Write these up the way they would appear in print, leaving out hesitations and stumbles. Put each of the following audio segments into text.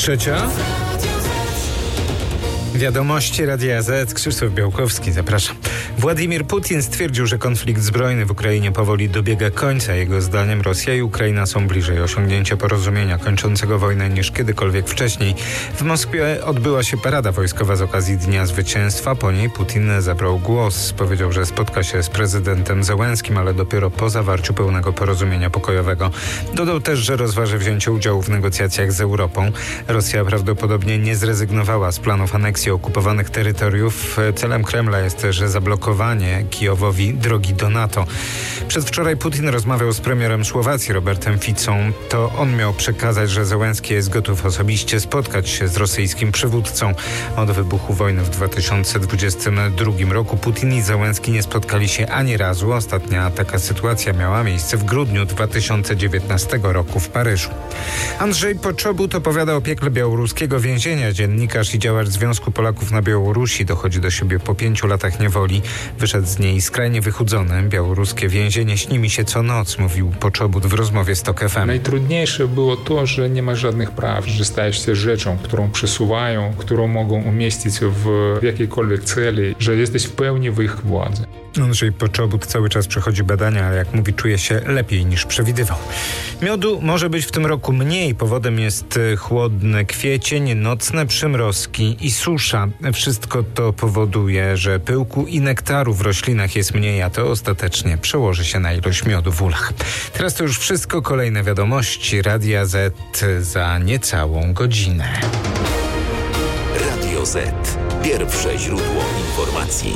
Trzecia. Wiadomości Radia Z. Krzysztof Białkowski, zapraszam. Władimir Putin stwierdził, że konflikt zbrojny w Ukrainie powoli dobiega końca. Jego zdaniem Rosja i Ukraina są bliżej osiągnięcia porozumienia kończącego wojnę niż kiedykolwiek wcześniej. W Moskwie odbyła się parada wojskowa z okazji Dnia Zwycięstwa. Po niej Putin zabrał głos. Powiedział, że spotka się z prezydentem Zełenskim, ale dopiero po zawarciu pełnego porozumienia pokojowego. Dodał też, że rozważy wzięcie udziału w negocjacjach z Europą. Rosja prawdopodobnie nie zrezygnowała z planów aneksji okupowanych terytoriów. Celem Kremla jest też zablokowanie Kijowowi drogi do NATO. Przedwczoraj Putin rozmawiał z premierem Słowacji Robertem Ficą. To on miał przekazać, że Zełenski jest gotów osobiście spotkać się z rosyjskim przywódcą. Od wybuchu wojny w 2022 roku Putin i Zełenski nie spotkali się ani razu. Ostatnia taka sytuacja miała miejsce w grudniu 2019 roku w Paryżu. Andrzej Poczobut opowiada o piekle białoruskiego więzienia. Dziennikarz i działacz Związku Polaków na Białorusi dochodzi do siebie po 5 latach niewoli. Wyszedł z niej skrajnie wychudzony. Białoruskie więzienie śni mi się co noc, mówił Poczobut w rozmowie z TOK FM. Najtrudniejsze było to, że nie ma żadnych praw, że stajesz się rzeczą, którą przesuwają, którą mogą umieścić w jakiejkolwiek celi, że jesteś w pełni w ich władzy. Andrzej Poczobut cały czas przechodzi badania, ale jak mówi, czuje się lepiej niż przewidywał. Miodu może być w tym roku mniej. Powodem jest chłodny kwiecień, nocne przymrozki i susza. Wszystko to powoduje, że pyłku i nektaru w roślinach jest mniej, a to ostatecznie przełoży się na ilość miodu w ulach. Teraz to już wszystko. Kolejne wiadomości Radia Z za niecałą godzinę. Radio Z. Pierwsze źródło informacji.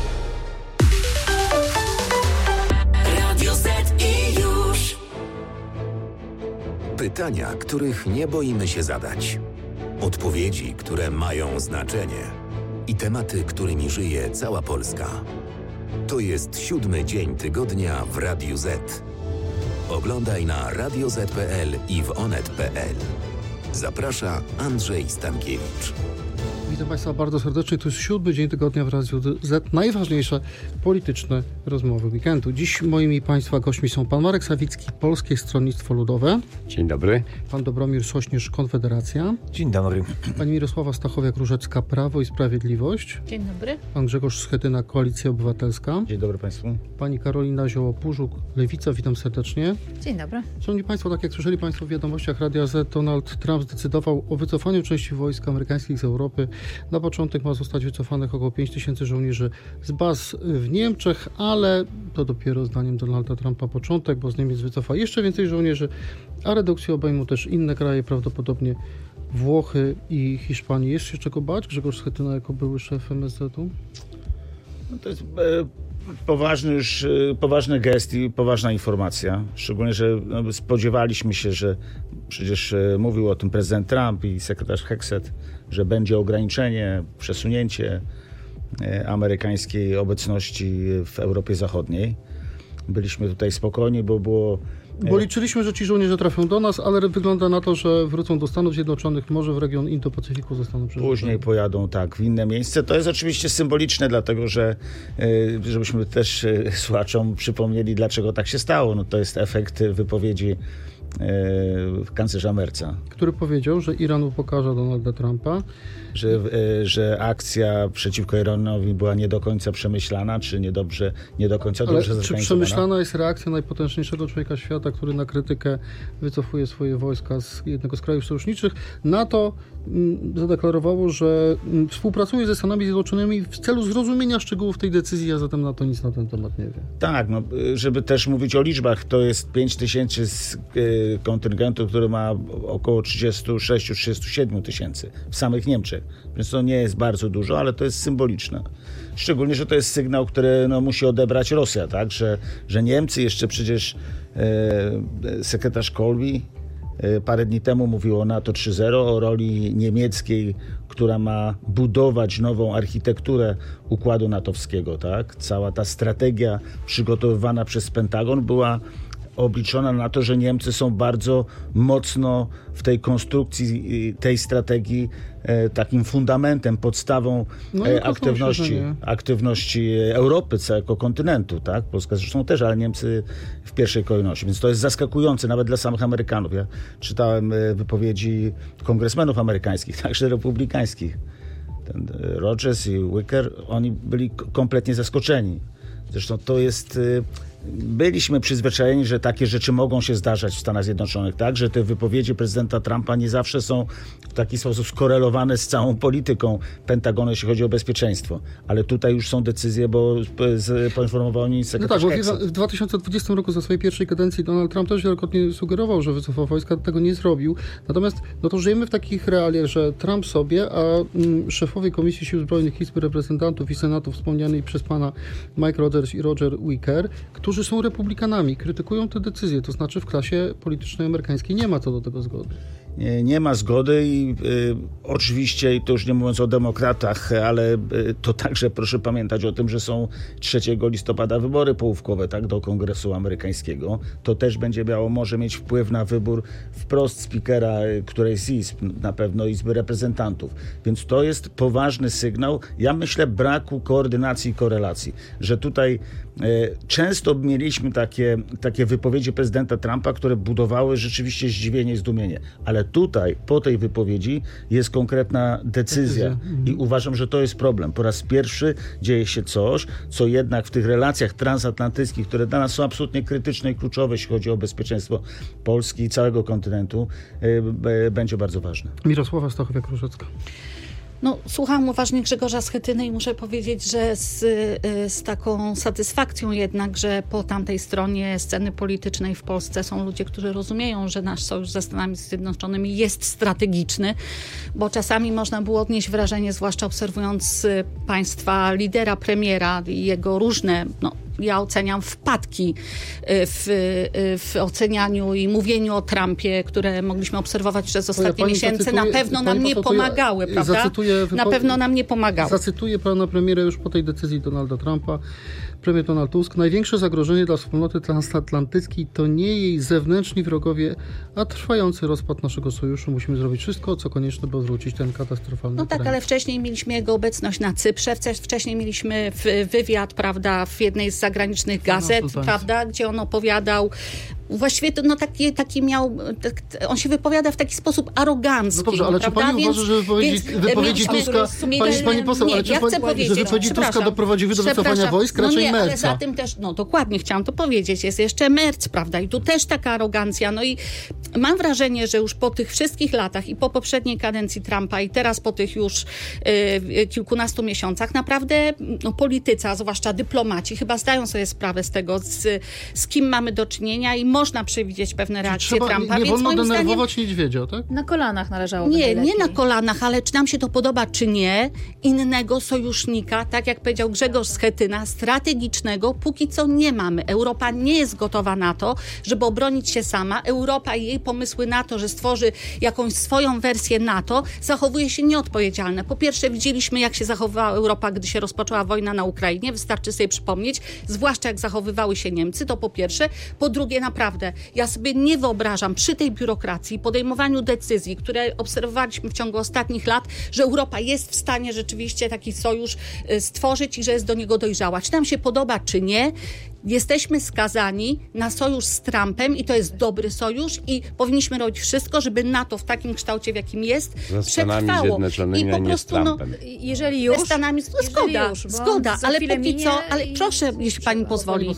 Pytania, których nie boimy się zadać. Odpowiedzi, które mają znaczenie. I tematy, którymi żyje cała Polska. To jest 7. dzień tygodnia w Radiu Z. Oglądaj na radioz.pl i w onet.pl. Zaprasza Andrzej Stankiewicz. Witam Państwa bardzo serdecznie. To jest 7. dzień tygodnia w Radiu Z. Najważniejsze polityczne rozmowy weekendu. Dziś moimi Państwa gośćmi są pan Marek Sawicki, Polskie Stronnictwo Ludowe. Dzień dobry. Pan Dobromir Sośnierz, Konfederacja. Dzień dobry. Pani Mirosława Stachowiak-Różecka, Prawo i Sprawiedliwość. Dzień dobry. Pan Grzegorz Schetyna, Koalicja Obywatelska. Dzień dobry Państwu. Pani Karolina Zioło-Pużuk, Lewica. Witam serdecznie. Dzień dobry. Szanowni Państwo, tak jak słyszeli Państwo w wiadomościach Radia Z, Donald Trump zdecydował o wycofaniu części wojsk amerykańskich z Europy. Na początek ma zostać wycofanych około 5000 żołnierzy z baz w Niemczech, ale to dopiero zdaniem Donalda Trumpa początek, bo z Niemiec wycofa jeszcze więcej żołnierzy, a redukcje obejmą też inne kraje, prawdopodobnie Włochy i Hiszpanię. Jest się czego bać? Grzegorz Schetyna jako były szef MSZ-u? No to jest poważny gest i poważna informacja. Szczególnie, że spodziewaliśmy się, że przecież mówił o tym prezydent Trump i sekretarz Hexet, że będzie ograniczenie, przesunięcie amerykańskiej obecności w Europie Zachodniej. Byliśmy tutaj spokojni, bo liczyliśmy, że ci żołnierze trafią do nas, ale wygląda na to, że wrócą do Stanów Zjednoczonych, może w region Indo-Pacyfiku zostaną przerzuceni. Później pojadą w inne miejsce. To jest oczywiście symboliczne, dlatego że żebyśmy też słuchaczom przypomnieli, dlaczego tak się stało. No to jest efekt wypowiedzi kanclerza Merca, który powiedział, że Iran upokarza Donalda Trumpa. Że akcja przeciwko Iranowi była nie do końca przemyślana, czy nie do końca dobrze zorganizowana. Czy przemyślana jest reakcja najpotężniejszego człowieka świata, który na krytykę wycofuje swoje wojska z jednego z krajów sojuszniczych? NATO zadeklarowało, że współpracuje ze Stanami Zjednoczonymi w celu zrozumienia szczegółów tej decyzji, a zatem NATO nic na ten temat nie wie. Tak, żeby też mówić o liczbach, to jest 5000 z kontyngentu, który ma około 36-37 tysięcy w samych Niemczech. Więc to nie jest bardzo dużo, ale to jest symboliczne. Szczególnie, że to jest sygnał, który musi odebrać Rosja, tak? Że Niemcy jeszcze przecież sekretarz Kolby parę dni temu mówił o NATO 3.0, o roli niemieckiej, która ma budować nową architekturę układu natowskiego, tak? Cała ta strategia przygotowywana przez Pentagon była obliczona na to, że Niemcy są bardzo mocno w tej konstrukcji, tej strategii takim fundamentem, podstawą aktywności Europy, całego kontynentu, tak? Polska zresztą też, ale Niemcy w pierwszej kolejności. Więc to jest zaskakujące nawet dla samych Amerykanów. Ja czytałem wypowiedzi kongresmenów amerykańskich, także republikańskich. Ten Rogers i Wicker, oni byli kompletnie zaskoczeni. Zresztą to jest... Byliśmy przyzwyczajeni, że takie rzeczy mogą się zdarzać w Stanach Zjednoczonych, tak? Że te wypowiedzi prezydenta Trumpa nie zawsze są w taki sposób skorelowane z całą polityką Pentagonu, jeśli chodzi o bezpieczeństwo. Ale tutaj już są decyzje, bo poinformował mi sekretarz w 2020 roku za swojej pierwszej kadencji Donald Trump też wielokrotnie sugerował, że wycofał wojska, tego nie zrobił. Natomiast to żyjemy w takich realiach, że Trump sobie, a szefowie Komisji Sił Zbrojnych Izby Reprezentantów i Senatu wspomnianej przez pana Mike Rogers i Roger Wicker, którzy są republikanami, krytykują te decyzje. To znaczy w klasie politycznej amerykańskiej nie ma co do tego zgody. Nie ma zgody i oczywiście, i to już nie mówiąc o demokratach, ale to także proszę pamiętać o tym, że są 3 listopada wybory połówkowe, tak, do Kongresu amerykańskiego. To też może mieć wpływ na wybór wprost spikera którejś z izb, na pewno Izby Reprezentantów. Więc to jest poważny sygnał, ja myślę, braku koordynacji i korelacji, że tutaj często mieliśmy takie wypowiedzi prezydenta Trumpa, które budowały rzeczywiście zdziwienie i zdumienie. Ale tutaj, po tej wypowiedzi jest konkretna decyzja i uważam, że to jest problem. Po raz pierwszy dzieje się coś, co jednak w tych relacjach transatlantyckich, które dla nas są absolutnie krytyczne i kluczowe, jeśli chodzi o bezpieczeństwo Polski i całego kontynentu, będzie bardzo ważne. Mirosława Stachowiak-Różecka. Słuchałam uważnie Grzegorza Schetyny i muszę powiedzieć, że z taką satysfakcją jednak, że po tamtej stronie sceny politycznej w Polsce są ludzie, którzy rozumieją, że nasz sojusz ze Stanami Zjednoczonymi jest strategiczny, bo czasami można było odnieść wrażenie, zwłaszcza obserwując państwa lidera, premiera i jego różne, ja oceniam wpadki w ocenianiu i mówieniu o Trumpie, które mogliśmy obserwować przez ostatnie miesiące, na pewno nam nie pomagały, prawda? Na pewno nam nie pomagały. Zacytuję pana premiera już po tej decyzji Donalda Trumpa. Premier Donald Tusk: największe zagrożenie dla wspólnoty transatlantyckiej to nie jej zewnętrzni wrogowie, a trwający rozpad naszego sojuszu. Musimy zrobić wszystko, co konieczne, by odwrócić ten katastrofalny trend. Ale wcześniej mieliśmy jego obecność na Cyprze, wcześniej mieliśmy wywiad, prawda, w jednej z zagranicznych gazet, prawda, gdzie on opowiadał. Właściwie to taki miał, on się wypowiada w taki sposób arogancki. Dobrze, ale prawda? czy pani uważa, że wypowiedzi Tuska, pani poseł, ale czy że wypowiedzi Tuska doprowadziły do wycofania wojsk? Raczej Merca. Ale za tym też, dokładnie chciałam to powiedzieć, jest jeszcze Merc, prawda, i tu też taka arogancja, i mam wrażenie, że już po tych wszystkich latach i po poprzedniej kadencji Trumpa i teraz po tych już kilkunastu miesiącach naprawdę politycy, a zwłaszcza dyplomaci chyba zdają sobie sprawę z tego, z kim mamy do czynienia i można przewidzieć pewne reakcje Trumpa. Nie wolno denerwować niedźwiedzia, tak? Na kolanach należało. Nie na kolanach, ale czy nam się to podoba, czy nie, innego sojusznika, tak jak powiedział Grzegorz Schetyna, strategicznego póki co nie mamy. Europa nie jest gotowa na to, żeby obronić się sama. Europa i jej pomysły na to, że stworzy jakąś swoją wersję NATO, zachowuje się nieodpowiedzialne. Po pierwsze, widzieliśmy, jak się zachowywała Europa, gdy się rozpoczęła wojna na Ukrainie. Wystarczy sobie przypomnieć, zwłaszcza jak zachowywały się Niemcy, to po pierwsze. Po drugie, naprawdę, ja sobie nie wyobrażam przy tej biurokracji, podejmowaniu decyzji, które obserwowaliśmy w ciągu ostatnich lat, że Europa jest w stanie rzeczywiście taki sojusz stworzyć i że jest do niego dojrzała. Czy nam się podoba, czy nie, jesteśmy skazani na sojusz z Trumpem i to jest dobry sojusz i powinniśmy robić wszystko, żeby NATO w takim kształcie, w jakim jest, przetrwało. I po prostu, jeżeli już, Stanami, zgoda, ale póki co, ale proszę, jeśli pani pozwoli,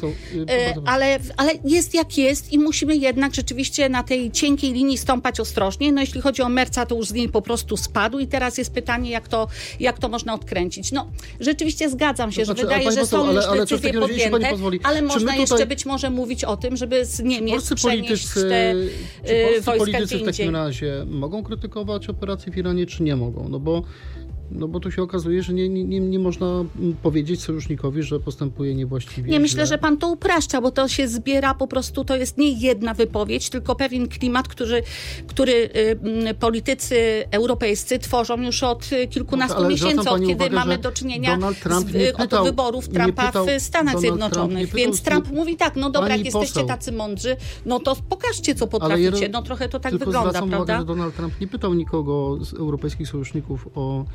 ale jest jak jest i musimy jednak rzeczywiście na tej cienkiej linii stąpać ostrożnie. Jeśli chodzi o Merca, to już z niej po prostu spadł i teraz jest pytanie, jak to można odkręcić. Rzeczywiście zgadzam się, że wydaje, że są już decyzje podjęte, ale można jeszcze być może mówić o tym, żeby z Niemiec przenieść te wojska politycy w takim razie mogą krytykować operację w Iranie, czy nie mogą? Bo No bo tu się okazuje, że nie można powiedzieć sojusznikowi, że postępuje niewłaściwie. Nie, myślę, że pan to upraszcza, bo to się zbiera po prostu, to jest nie jedna wypowiedź, tylko pewien klimat, który politycy europejscy tworzą już od kilkunastu miesięcy, od kiedy mamy do czynienia od wyborów Trumpa w Stanach Zjednoczonych. Więc Trump mówi tak, no dobra, jak jesteście tacy mądrzy, no to pokażcie, co potraficie. No trochę to tak wygląda, prawda? Uwagę, że Donald Trump nie pytał nikogo z europejskich sojuszników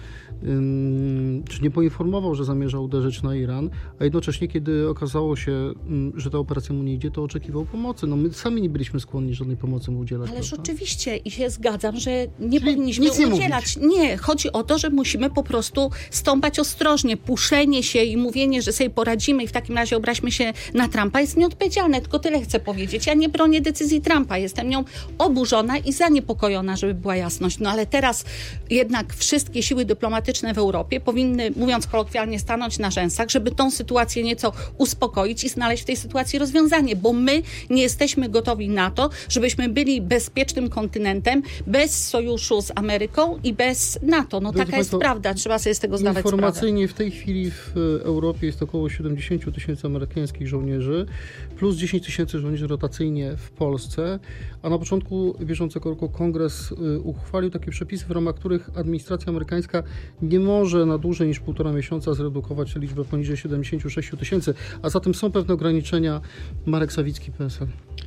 czy nie poinformował, że zamierza uderzyć na Iran, a jednocześnie, kiedy okazało się, że ta operacja mu nie idzie, to oczekiwał pomocy. No my sami nie byliśmy skłonni żadnej pomocy mu udzielać. Ależ oczywiście i się zgadzam, że nie powinniśmy udzielać. Nie, chodzi o to, że musimy po prostu stąpać ostrożnie. Puszenie się i mówienie, że sobie poradzimy i w takim razie obraźmy się na Trumpa jest nieodpowiedzialne. Tylko tyle chcę powiedzieć. Ja nie bronię decyzji Trumpa. Jestem nią oburzona i zaniepokojona, żeby była jasność. No ale teraz jednak wszystkie siły dyplomatyczne w Europie powinny, mówiąc kolokwialnie, stanąć na rzęsach, żeby tą sytuację nieco uspokoić i znaleźć w tej sytuacji rozwiązanie, bo my nie jesteśmy gotowi na to, żebyśmy byli bezpiecznym kontynentem bez sojuszu z Ameryką i bez NATO. No taka jest prawda, trzeba sobie z tego zdawać sprawę. Informacyjnie w tej chwili w Europie jest około 70 000 amerykańskich żołnierzy, plus 10 000 żołnierzy rotacyjnie w Polsce, a na początku bieżącego roku Kongres uchwalił takie przepisy, w ramach których administracja amerykańska nie może na dłużej niż 1,5 miesiąca zredukować liczbę poniżej 76 000, a zatem są pewne ograniczenia. Marek Sawicki, PSL.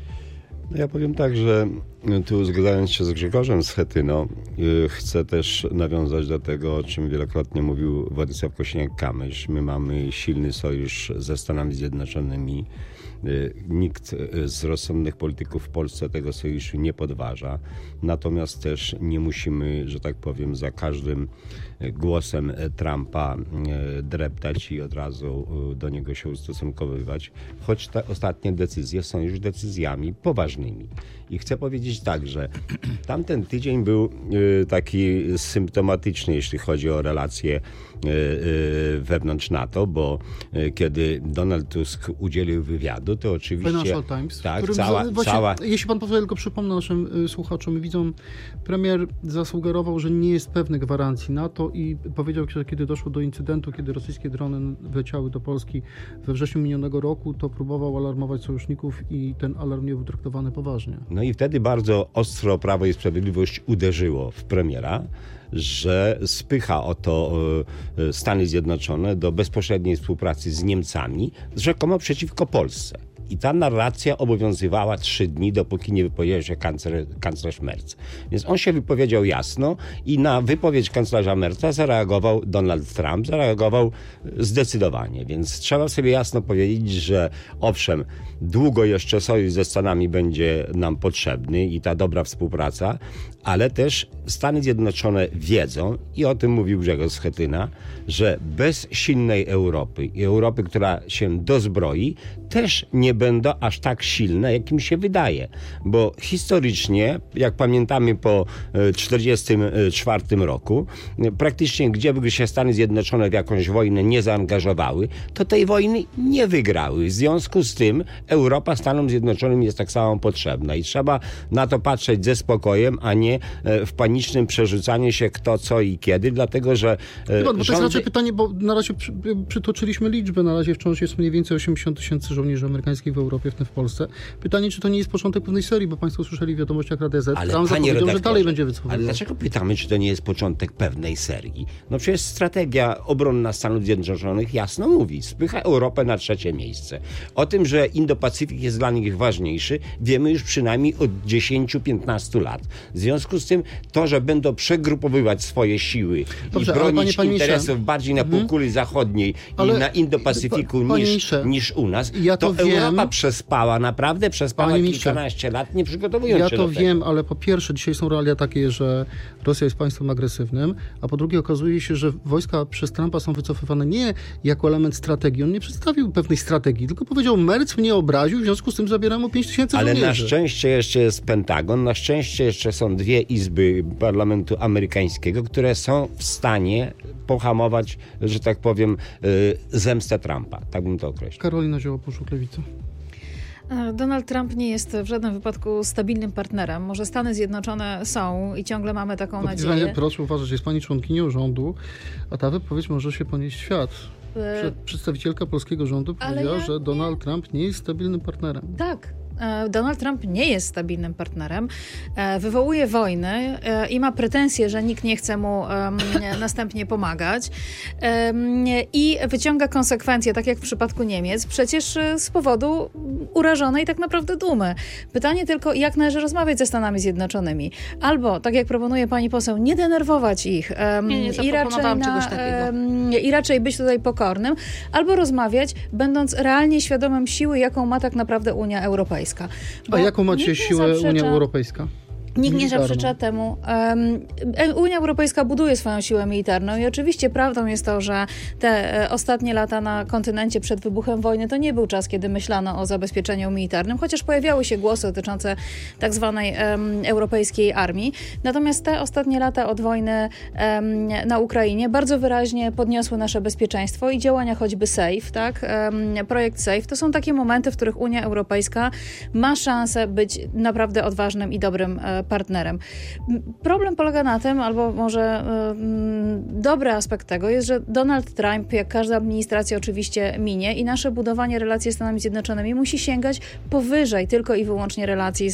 Ja powiem tak, że tu zgadzając się z Grzegorzem Schetyną, chcę też nawiązać do tego, o czym wielokrotnie mówił Władysław Kosiniak-Kamysz. My mamy silny sojusz ze Stanami Zjednoczonymi. Nikt z rozsądnych polityków w Polsce tego sojuszu nie podważa. Natomiast też nie musimy, że tak powiem, za każdym głosem Trumpa dreptać i od razu do niego się ustosunkowywać, choć te ostatnie decyzje są już decyzjami poważnymi. I chcę powiedzieć tak, że tamten tydzień był taki symptomatyczny, jeśli chodzi o relacje wewnątrz NATO, bo kiedy Donald Tusk udzielił wywiadu, to oczywiście... Financial Times, tak, cała... Jeśli pan pozwoli, tylko przypomnę naszym słuchaczom i widzom, premier zasugerował, że nie jest pewny gwarancji NATO i powiedział, że kiedy doszło do incydentu, kiedy rosyjskie drony wleciały do Polski we wrześniu minionego roku, to próbował alarmować sojuszników i ten alarm nie był traktowany poważnie. No i wtedy bardzo ostro Prawo i Sprawiedliwość uderzyło w premiera, że spycha oto Stany Zjednoczone do bezpośredniej współpracy z Niemcami, rzekomo przeciwko Polsce. I ta narracja obowiązywała 3 dni, dopóki nie wypowiedział się kanclerz Merz. Więc on się wypowiedział jasno i na wypowiedź kanclerza Merza zareagował Donald Trump, zareagował zdecydowanie. Więc trzeba sobie jasno powiedzieć, że owszem, długo jeszcze sojusz ze Stanami będzie nam potrzebny i ta dobra współpraca, ale też Stany Zjednoczone wiedzą, i o tym mówił Grzegorz Schetyna, że bez silnej Europy i Europy, która się dozbroi, też nie będą aż tak silne, jak im się wydaje. Bo historycznie, jak pamiętamy po 1944 roku, praktycznie gdzie by się Stany Zjednoczone w jakąś wojnę nie zaangażowały, to tej wojny nie wygrały. W związku z tym Europa Stanom Zjednoczonym jest tak samo potrzebna i trzeba na to patrzeć ze spokojem, a nie w panicznym przerzucaniu się kto, co i kiedy, dlatego że... Bo to jest raczej pytanie, bo na razie przytoczyliśmy liczbę, na razie wciąż jest mniej więcej 80 000 żołnierzy amerykańskich w Europie, w tym w Polsce. Pytanie, czy to nie jest początek pewnej serii, bo państwo słyszeli w wiadomościach Radia Z, Trump zapowiedział, że dalej będzie wycofywał. Ale dlaczego pytamy, czy to nie jest początek pewnej serii? No przecież strategia obronna Stanów Zjednoczonych jasno mówi, spycha Europę na 3. miejsce. O tym, że Indo-Pacyfik jest dla nich ważniejszy, wiemy już przynajmniej od 10-15 lat. W związku z tym to, że będą przegrupowywać swoje siły i bronić interesów bardziej na półkuli zachodniej i na Indo-Pacyfiku niż u nas, to Europa przespała, naprawdę przespała kilkanaście lat, nie przygotowując się do tego. Ja to wiem, ale po pierwsze dzisiaj są realia takie, że Rosja jest państwem agresywnym, a po drugie okazuje się, że wojska przez Trumpa są wycofywane nie jako element strategii. On nie przedstawił pewnej strategii, tylko powiedział, Merz mnie obraził, w związku z tym zabieram mu 5 000 żołnierzy. Ale na szczęście jeszcze jest Pentagon, na szczęście jeszcze są 2 izby parlamentu amerykańskiego, które są w stanie pohamować, że tak powiem, zemstę Trumpa. Tak bym to określił. Karolina Zioła-Puszczuk, Lewica. Donald Trump nie jest w żadnym wypadku stabilnym partnerem. Może Stany Zjednoczone są i ciągle mamy taką nadzieję. Proszę uważać, jest pani członkinią rządu, a ta wypowiedź może się ponieść w świat. Przedstawicielka polskiego rządu powiedziała, że Donald Trump nie jest stabilnym partnerem. Tak. Donald Trump nie jest stabilnym partnerem, wywołuje wojny i ma pretensje, że nikt nie chce mu następnie pomagać i wyciąga konsekwencje, tak jak w przypadku Niemiec, przecież z powodu urażonej tak naprawdę dumy. Pytanie tylko, jak należy rozmawiać ze Stanami Zjednoczonymi. Albo, tak jak proponuje pani poseł, nie denerwować ich i raczej być tutaj pokornym, albo rozmawiać, będąc realnie świadomym siły, jaką ma tak naprawdę Unia Europejska. A jaką macie siłę Unia Europejska? Nikt nie zaprzecza temu. Unia Europejska buduje swoją siłę militarną i oczywiście prawdą jest to, że te ostatnie lata na kontynencie przed wybuchem wojny to nie był czas, kiedy myślano o zabezpieczeniu militarnym, chociaż pojawiały się głosy dotyczące tak zwanej europejskiej armii. Natomiast te ostatnie lata od wojny na Ukrainie bardzo wyraźnie podniosły nasze bezpieczeństwo i działania choćby SAFE, tak? Projekt SAFE to są takie momenty, w których Unia Europejska ma szansę być naprawdę odważnym i dobrym partnerem. Problem polega na tym, albo może dobry aspekt tego jest, że Donald Trump, jak każda administracja oczywiście minie i nasze budowanie relacji z Stanami Zjednoczonymi musi sięgać powyżej tylko i wyłącznie relacji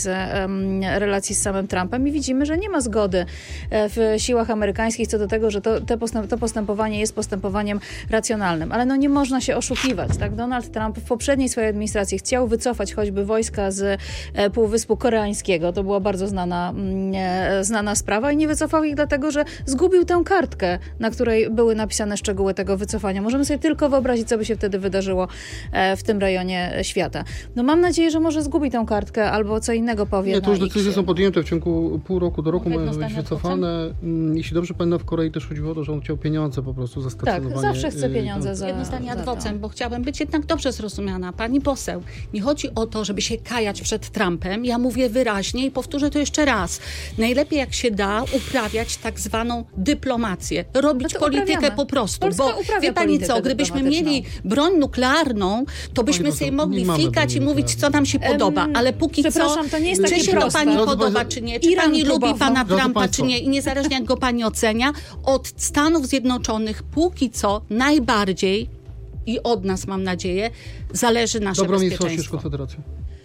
z samym Trumpem i widzimy, że nie ma zgody w siłach amerykańskich co do tego, że to postępowanie jest postępowaniem racjonalnym. Ale no nie można się oszukiwać. Tak? Donald Trump w poprzedniej swojej administracji chciał wycofać choćby wojska z Półwyspu Koreańskiego. To była bardzo znana sprawa i nie wycofał ich dlatego, że zgubił tę kartkę, na której były napisane szczegóły tego wycofania. Możemy sobie tylko wyobrazić, co by się wtedy wydarzyło w tym rejonie świata. No mam nadzieję, że może zgubi tę kartkę albo co innego powie. Nie, to już decyzje są podjęte w ciągu pół roku do roku, mają być wycofane. Jeśli dobrze pamiętam, w Korei też chodziło o to, że on chciał pieniądze po prostu za stacjonowanie. Tak, zawsze chce pieniądze za jedno zdanie ad vocem, bo chciałabym być jednak dobrze zrozumiana. Pani poseł, nie chodzi o to, żeby się kajać przed Trumpem. Ja mówię wyraźnie i powtórzę to jeszcze raz. Najlepiej jak się da uprawiać tak zwaną dyplomację. Robić politykę po prostu. Polska bo wie pani co, gdybyśmy mieli broń nuklearną, to byśmy sobie mogli fikać i mówić, co nam się podoba. Ale póki co, to nie jest czy się to pani podoba, czy nie, czy pani lubi pana Trumpa, czy nie, i niezależnie jak go pani ocenia, od Stanów Zjednoczonych póki co najbardziej i od nas, mam nadzieję, zależy nasze bezpieczeństwo. Konfederacja.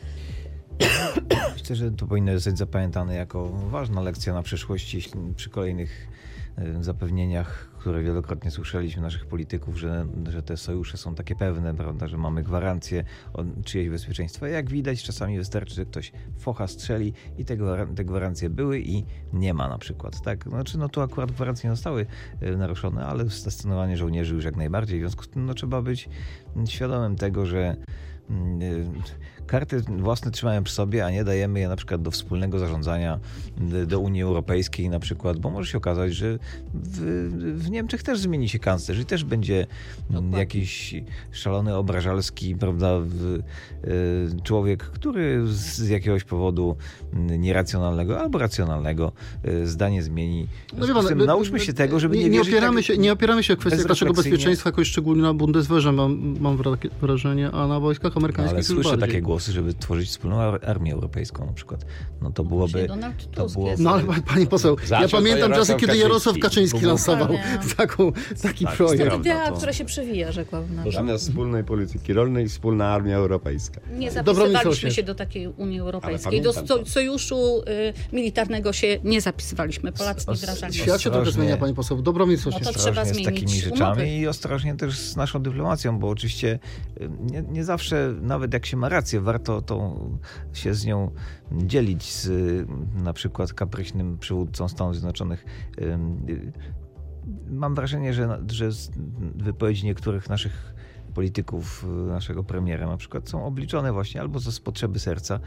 Myślę, że to powinno zostać zapamiętane jako ważna lekcja na przyszłość, jeśli przy kolejnych zapewnieniach, które wielokrotnie słyszeliśmy naszych polityków, że te sojusze są takie pewne, prawda, że mamy gwarancję o czyjeś bezpieczeństwa. Jak widać, czasami wystarczy, że ktoś focha strzeli i te gwarancje były i nie ma na przykład. Tak? Znaczy, tu akurat gwarancje nie zostały naruszone, ale stacjonowanie żołnierzy już jak najbardziej. W związku z tym trzeba być świadomym tego, że karty własne trzymamy przy sobie, a nie dajemy je na przykład do wspólnego zarządzania, do Unii Europejskiej na przykład, bo może się okazać, że w Niemczech też zmieni się kanclerz i też będzie jakiś szalony, obrażalski, prawda, człowiek, który z jakiegoś powodu nieracjonalnego albo racjonalnego zdanie zmieni. Nauczmy się tego, żeby nie opieramy się w kwestiach naszego bezpieczeństwa jakoś szczególnie na Bundeswehrze, mam wrażenie, a na wojskach amerykańskich ale słyszę takie głosy, żeby tworzyć wspólną armię europejską na przykład. No to byłoby... No ale pani poseł, ja pamiętam czasy, kiedy Jarosław Kaczyński lansował taki projekt. To idea, która się przewija, rzekłabym. Zamiast wspólnej polityki rolnej, wspólna armia europejska. Nie zapisywaliśmy się do takiej Unii Europejskiej. Do sojuszu militarnego się nie zapisywaliśmy. Polacy nie wdrażali. Świat się trochę zmienia, pani poseł. Dobromir Sośnierz. To trzeba zmienić z takimi rzeczami umowy. I ostrożnie też z naszą dyplomacją, bo oczywiście nie zawsze, nawet jak się ma rację, warto się z nią dzielić z na przykład kapryśnym przywódcą Stanów Zjednoczonych. Mam wrażenie, że wypowiedzi niektórych naszych polityków, naszego premiera na przykład są obliczone właśnie albo z potrzeby serca,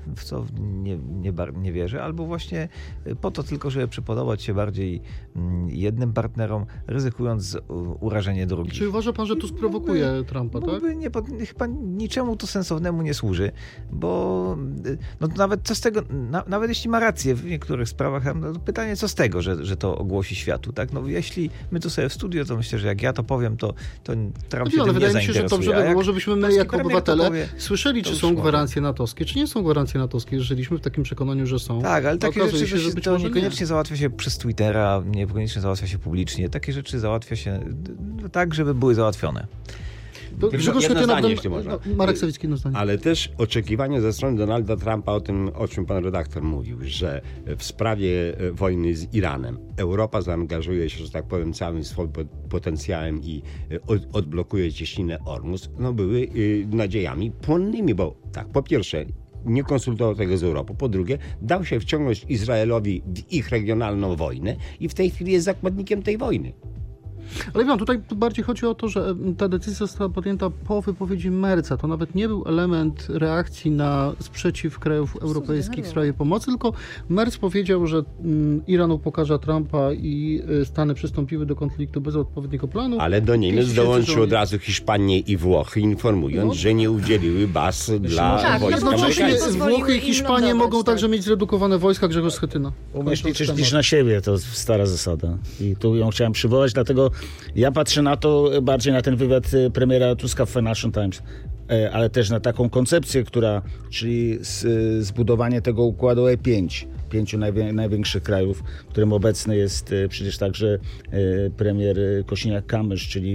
w co nie wierzę, albo właśnie po to tylko, żeby przypodobać się bardziej jednym partnerom, ryzykując urażenie drugich. Czy uważa pan, że Tusk prowokuje Trumpa, tak? Chyba niczemu to sensownemu nie służy, bo no, nawet co z tego, nawet jeśli ma rację w niektórych sprawach, no, pytanie co z tego, że to ogłosi światu, tak? No, jeśli my tu sobie w studio, to myślę, że jak ja to powiem, to Trump się tym nie wydaje mi się, że dobrze by było, żebyśmy my jako obywatele słyszeli, czy są gwarancje natowskie, czy nie są gwarancje natowskie. Żyliśmy w takim przekonaniu, że są. Tak, ale takie rzeczy się, że to niekoniecznie załatwia się przez Twittera, niekoniecznie załatwia się publicznie. Takie rzeczy załatwia się tak, żeby były załatwione. Jedno zdanie, jeśli można. Marek Sawicki, jedno zdanie. Ale też oczekiwania ze strony Donalda Trumpa o tym, o czym pan redaktor mówił, że w sprawie wojny z Iranem Europa zaangażuje się, że tak powiem, całym swoim potencjałem i odblokuje cieśninę Ormus, no były nadziejami płonnymi, bo tak, po pierwsze, nie konsultował tego z Europą. Po drugie, dał się wciągnąć Izraelowi w ich regionalną wojnę i w tej chwili jest zakładnikiem tej wojny. Ale wiem, tutaj bardziej chodzi o to, że ta decyzja została podjęta po wypowiedzi Merca. To nawet nie był element reakcji na sprzeciw krajów europejskich w sprawie pomocy, tylko Merz powiedział, że Iran upokarza Trumpa i Stany przystąpiły do konfliktu bez odpowiedniego planu. Ale do Niemiec dołączył od razu Hiszpanię i Włochy, informując, że nie udzieliły baz dla wojska amerykańskiego. Włochy i Hiszpanie mogą także mieć zredukowane wojska. Grzegorz Schetyna. Umiesz liczyć niż na siebie, to stara zasada. I tu ją chciałem przywołać, dlatego ja patrzę na to, bardziej na ten wywiad premiera Tuska w Financial Times, ale też na taką koncepcję, czyli zbudowanie tego układu E5, 5 największych krajów, którym obecny jest przecież także premier Kosiniak-Kamysz, czyli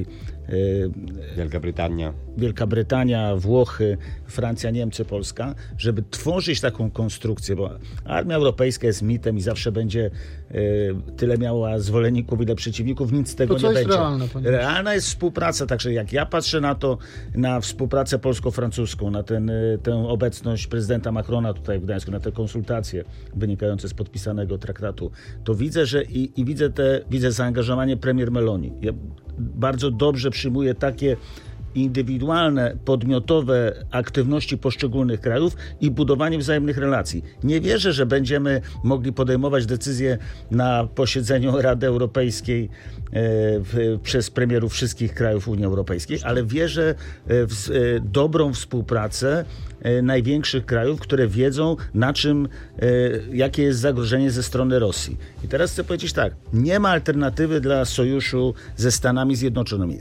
Wielka Brytania, Włochy, Francja, Niemcy, Polska, żeby tworzyć taką konstrukcję, bo armia europejska jest mitem i zawsze będzie tyle miała zwolenników, ile przeciwników, nic z tego nie będzie. Realna jest współpraca, także jak ja patrzę na współpracę polsko-francuską, na tę obecność prezydenta Macrona tutaj w Gdańsku, na te konsultacje wynikające z podpisanego traktatu, to widzę, że widzę zaangażowanie premier Meloni. Ja bardzo dobrze przyjmuję takie indywidualne, podmiotowe aktywności poszczególnych krajów i budowanie wzajemnych relacji. Nie wierzę, że będziemy mogli podejmować decyzje na posiedzeniu Rady Europejskiej przez premierów wszystkich krajów Unii Europejskiej, ale wierzę w dobrą współpracę największych krajów, które wiedzą, jakie jest zagrożenie ze strony Rosji. I teraz chcę powiedzieć tak, nie ma alternatywy dla sojuszu ze Stanami Zjednoczonymi.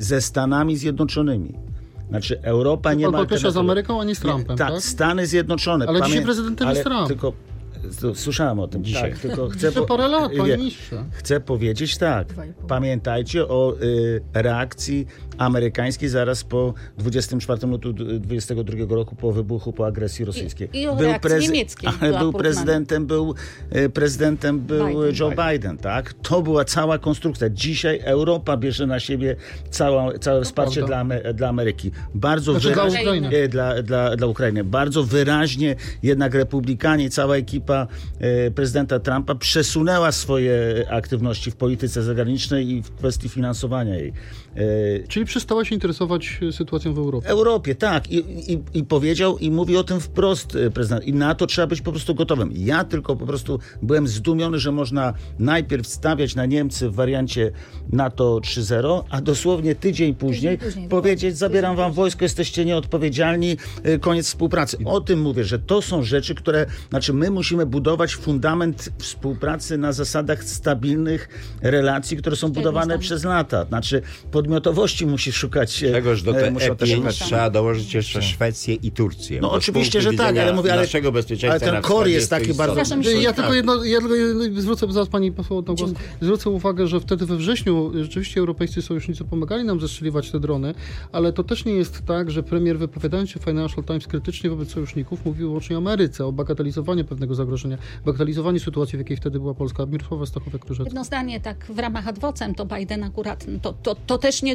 Znaczy Europa nie ma alternatywy. Z Ameryką, a nie z Trumpem, tak? Stany Zjednoczone. Ale dzisiaj prezydentem jest Trump. Tylko słyszałem o tym dzisiaj. Tak, tylko parę lat, panie ministrze. Chcę powiedzieć tak. Pamiętajcie o reakcji amerykańskiej zaraz po 24 lutu 22 roku po wybuchu, po agresji rosyjskiej. I o reakcji niemieckiej. Ale prezydentem był Joe Biden, tak? To była cała konstrukcja. Dzisiaj Europa bierze na siebie całe wsparcie dla Ameryki. Bardzo wyraźnie dla Ukrainy. Bardzo wyraźnie jednak republikanie i cała ekipa prezydenta Trumpa przesunęła swoje aktywności w polityce zagranicznej i w kwestii finansowania jej. Czyli przestała się interesować sytuacją w Europie. Europie, tak. I powiedział i mówi o tym wprost prezydent. I na to trzeba być po prostu gotowym. Ja tylko po prostu byłem zdumiony, że można najpierw stawiać na Niemcy w wariancie NATO 3.0, a dosłownie tydzień później powiedzieć, zabieram wam wojsko, jesteście nieodpowiedzialni, koniec współpracy. O tym mówię, że to są rzeczy, my musimy budować fundament współpracy na zasadach stabilnych relacji, które są budowane przez lata. Znaczy podmiotowości musi szukać. Czegoż do tego E5 trzeba dołożyć jeszcze Szwecję i Turcję. No oczywiście, że tak, ale mówię, ale ten core jest taki bardzo... Ja tylko zwrócę zaraz pani poseł na głos. Zwrócę uwagę, że wtedy we wrześniu rzeczywiście europejscy sojusznicy pomagali nam zestrzeliwać te drony, ale to też nie jest tak, że premier, wypowiadając się w Financial Times krytycznie wobec sojuszników, mówił wyłącznie o Ameryce, o bagatelizowaniu pewnego zagrożenia, bagatelizowaniu sytuacji, w jakiej wtedy była Polska. Mirosława Stachowiak-Różecka. Jedno zdanie, tak w ramach ad vocem, to Biden akurat, to też nie do końca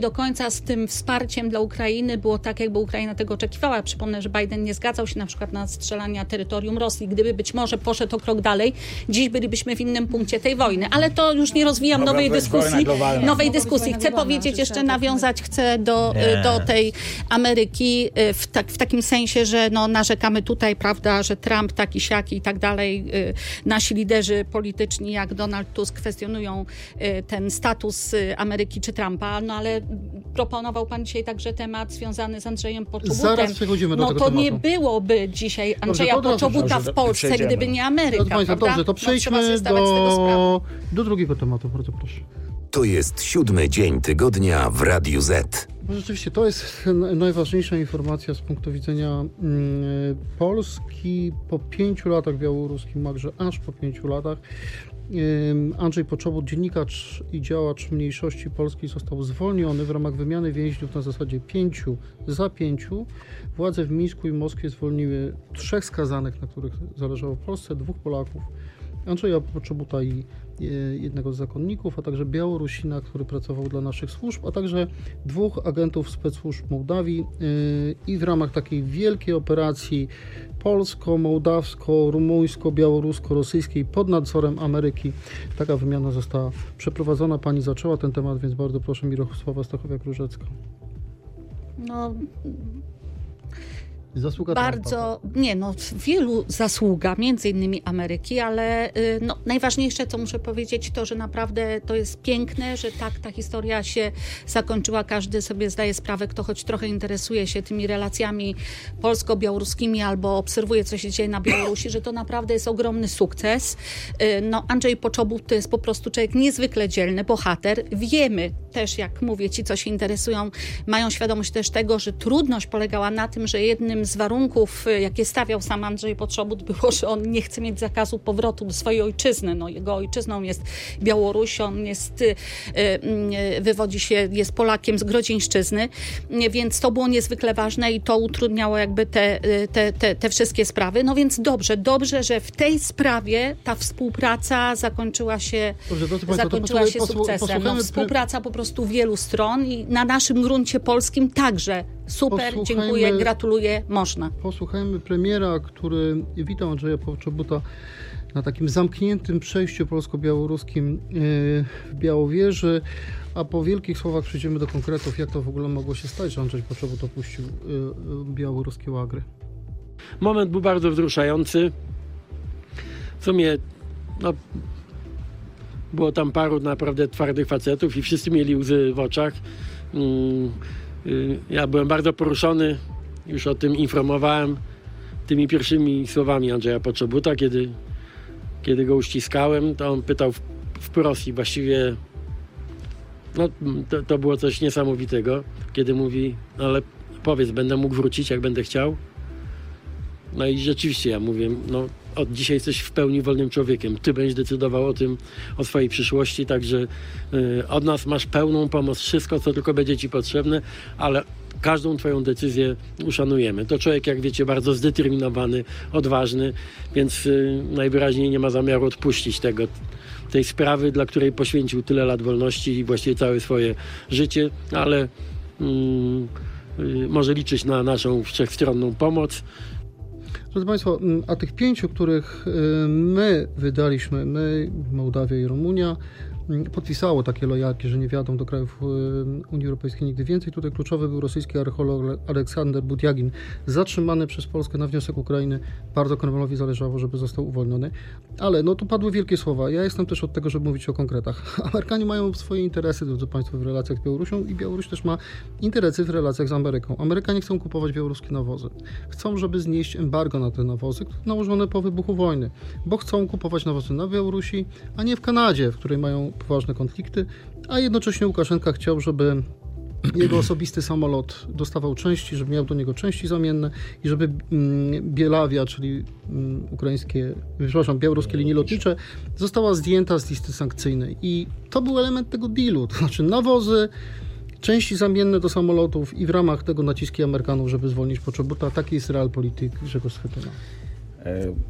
z tym wsparciem dla Ukrainy było tak, jakby Ukraina tego oczekiwała. Przypomnę, że Biden nie zgadzał się na przykład na strzelanie terytorium Rosji. Gdyby być może poszedł o krok dalej, dziś bylibyśmy w innym punkcie tej wojny. Ale to już nie rozwijam nowej dyskusji. Chcę powiedzieć, jeszcze nawiązać chcę do tej Ameryki w takim sensie, że narzekamy tutaj, prawda, że Trump taki, siaki i tak dalej. Nasi liderzy polityczni jak Donald Tusk kwestionują ten status Ameryki czy Trumpa, ale proponował pan dzisiaj także temat związany z Andrzejem Poczobutem. Zaraz przechodzimy do tego tematu. Nie byłoby dzisiaj Andrzeja Poczobuta w Polsce, gdyby nie Ameryka, prawda? Dobrze, to przejdźmy do drugiego tematu, bardzo proszę. To jest 7. dzień tygodnia w Radiu Z. Rzeczywiście, to jest najważniejsza informacja z punktu widzenia Polski po 5 latach białoruskim, także aż po 5 latach. Andrzej Poczobut, dziennikarz i działacz mniejszości polskiej, został zwolniony w ramach wymiany więźniów na zasadzie 5 za 5. Władze w Mińsku i Moskwie zwolniły 3 skazanych, na których zależało w Polsce, 2 Polaków, Andrzeja Poczobuta i jednego z zakonników, a także Białorusina, który pracował dla naszych służb, a także 2 agentów specsłużb Mołdawii i w ramach takiej wielkiej operacji polsko-mołdawsko-rumuńsko-białorusko-rosyjskiej pod nadzorem Ameryki taka wymiana została przeprowadzona. Pani zaczęła ten temat, więc bardzo proszę Mirosława Stachowiak-Różecka. Zasługa bardzo, wielu zasługa, między innymi Ameryki, ale najważniejsze, co muszę powiedzieć, to, że naprawdę to jest piękne, że tak ta historia się zakończyła. Każdy sobie zdaje sprawę, kto choć trochę interesuje się tymi relacjami polsko-białoruskimi albo obserwuje, co się dzieje na Białorusi, że to naprawdę jest ogromny sukces. Andrzej Poczobut to jest po prostu człowiek niezwykle dzielny, bohater. Wiemy też, jak mówię, ci, co się interesują, mają świadomość też tego, że trudność polegała na tym, że jednym z warunków, jakie stawiał sam Andrzej Poczobut, było, że on nie chce mieć zakazu powrotu do swojej ojczyzny. Jego ojczyzną jest Białoruś, on wywodzi się, jest Polakiem z Grodzieńszczyzny, więc to było niezwykle ważne i to utrudniało jakby te wszystkie sprawy. Więc dobrze, że w tej sprawie ta współpraca zakończyła się sukcesem. Współpraca po prostu wielu stron i na naszym gruncie polskim także. Super, dziękuję, gratuluję, można. Posłuchajmy premiera, który witał Andrzeja Poczobuta na takim zamkniętym przejściu polsko-białoruskim w Białowieży, a po wielkich słowach przejdziemy do konkretów, jak to w ogóle mogło się stać, że Andrzej Poczobut opuścił białoruskie łagry. Moment był bardzo wzruszający. W sumie było tam paru naprawdę twardych facetów i wszyscy mieli łzy w oczach. Ja byłem bardzo poruszony, już o tym informowałem tymi pierwszymi słowami Andrzeja Poczobuta, kiedy go uściskałem, to on pytał wprost i właściwie to było coś niesamowitego, kiedy mówi, ale powiedz, będę mógł wrócić, jak będę chciał. I rzeczywiście ja mówię, od dzisiaj jesteś w pełni wolnym człowiekiem. Ty będziesz decydował o swojej przyszłości, także od nas masz pełną pomoc, wszystko, co tylko będzie ci potrzebne, ale każdą twoją decyzję uszanujemy. To człowiek, jak wiecie, bardzo zdeterminowany, odważny, więc najwyraźniej nie ma zamiaru odpuścić tej sprawy, dla której poświęcił tyle lat wolności i właściwie całe swoje życie, ale może liczyć na naszą wszechstronną pomoc. Drodzy Państwo, a tych 5, których my wydaliśmy, Mołdawia i Rumunia, podpisało takie lojalki, że nie wjadą do krajów Unii Europejskiej nigdy więcej. Tutaj kluczowy był rosyjski archeolog Aleksander Budyagin, zatrzymany przez Polskę na wniosek Ukrainy. Bardzo Kremlowi zależało, żeby został uwolniony. Ale tu padły wielkie słowa. Ja jestem też od tego, żeby mówić o konkretach. Amerykanie mają swoje interesy, drodzy Państwo, w relacjach z Białorusią i Białoruś też ma interesy w relacjach z Ameryką. Amerykanie chcą kupować białoruskie nawozy. Chcą, żeby znieść embargo na te nawozy, nałożone po wybuchu wojny, bo chcą kupować nawozy na Białorusi, a nie w Kanadzie, w której mają poważne konflikty, a jednocześnie Łukaszenka chciał, żeby jego osobisty samolot dostawał części, żeby miał do niego części zamienne i żeby Bielawia, czyli białoruskie linie lotnicze, została zdjęta z listy sankcyjnej. I to był element tego dealu, to znaczy nawozy, części zamienne do samolotów i w ramach tego naciski Amerykanów, żeby zwolnić Poczobuta. Taki jest realpolitik Grzegorz Schetyna.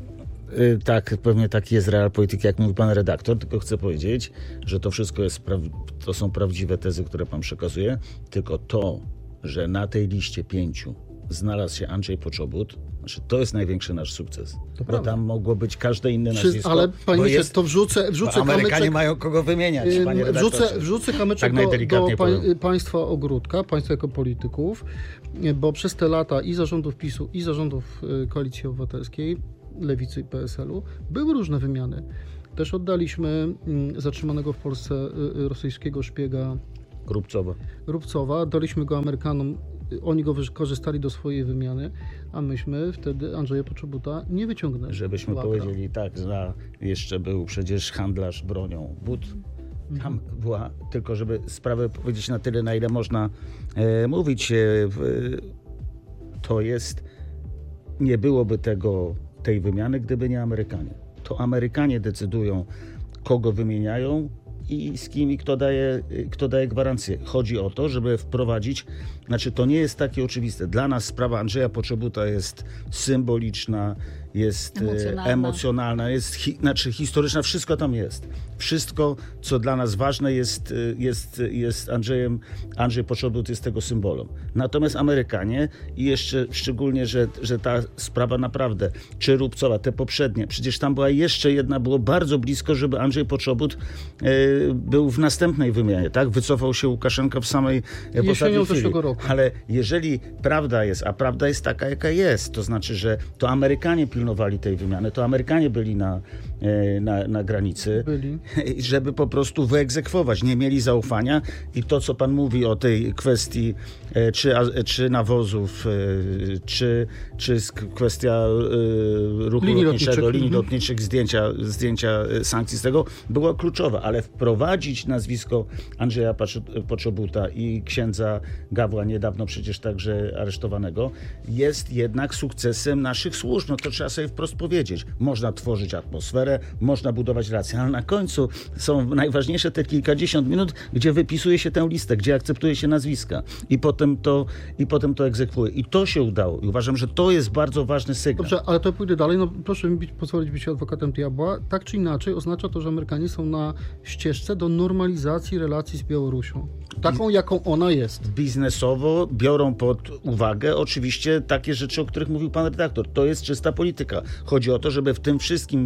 Tak, pewnie taki jest realpolitik, jak mówi pan redaktor, tylko chcę powiedzieć, że to wszystko to są prawdziwe tezy, które pan przekazuje, tylko to, że na tej liście 5 znalazł się Andrzej Poczobut, znaczy to jest największy nasz sukces. Bo tam mogło być każde inne nazwisko. Ale panie ministrze, to wrzucę Amerykanie kamyczek, mają kogo wymieniać, panie redaktorze. Wrzucę kamyczek Tak do państwa ogródka, państwa jako polityków, bo przez te lata i zarządów PiS-u, i zarządów Koalicji Obywatelskiej, Lewicy i PSL-u były różne wymiany. Też oddaliśmy zatrzymanego w Polsce rosyjskiego szpiega Rubcowa, daliśmy go Amerykanom, oni go wykorzystali do swojej wymiany, a myśmy wtedy Andrzeja Poczobuta nie wyciągnęli. Żebyśmy powiedzieli tak, że jeszcze był przecież handlarz bronią But. Tam była, tylko żeby sprawę powiedzieć na tyle, na ile można mówić, to jest, nie byłoby tej wymiany, gdyby nie Amerykanie. To Amerykanie decydują, kogo wymieniają i z kim i kto daje gwarancję. Chodzi o to, żeby wprowadzić, znaczy to nie jest takie oczywiste. Dla nas sprawa Andrzeja Poczobuta jest symboliczna, jest emocjonalna, jest historyczna, wszystko tam jest. Wszystko, co dla nas ważne jest Andrzej Poczobut jest tego symbolem. Natomiast Amerykanie i jeszcze szczególnie, że ta sprawa naprawdę, czy Rubcowa, te poprzednie, przecież tam była jeszcze jedna, było bardzo blisko, żeby Andrzej Poczobut był w następnej wymianie, tak? Wycofał się Łukaszenka w samej ostatniej chwili. Roku. Ale jeżeli prawda jest, a prawda jest taka, jaka jest, to znaczy, że to Amerykanie pilnowali tej wymiany, to Amerykanie byli na granicy, żeby po prostu wyegzekwować. Nie mieli zaufania i to, co pan mówi o tej kwestii czy nawozów, czy kwestia ruchu lotniczego, linii lotniczych, zdjęcia sankcji z tego, była kluczowa, ale wprowadzić nazwisko Andrzeja Poczobuta i księdza Gawła, niedawno przecież także aresztowanego, jest jednak sukcesem naszych służb. No to trzeba sobie wprost powiedzieć. Można tworzyć atmosferę, można budować relacje, ale na końcu są najważniejsze te kilkadziesiąt minut, gdzie wypisuje się tę listę, gdzie akceptuje się nazwiska i potem to egzekwuje. I to się udało. I uważam, że to jest bardzo ważny sygnał. Dobrze, ale to pójdę dalej. No, proszę mi pozwolić być adwokatem diabła. Tak czy inaczej oznacza to, że Amerykanie są na ścieżce do normalizacji relacji z Białorusią. Taką, jaką ona jest. Biznesowo biorą pod uwagę oczywiście takie rzeczy, o których mówił pan redaktor. To jest czysta polityka. Chodzi o to, żeby w tym wszystkim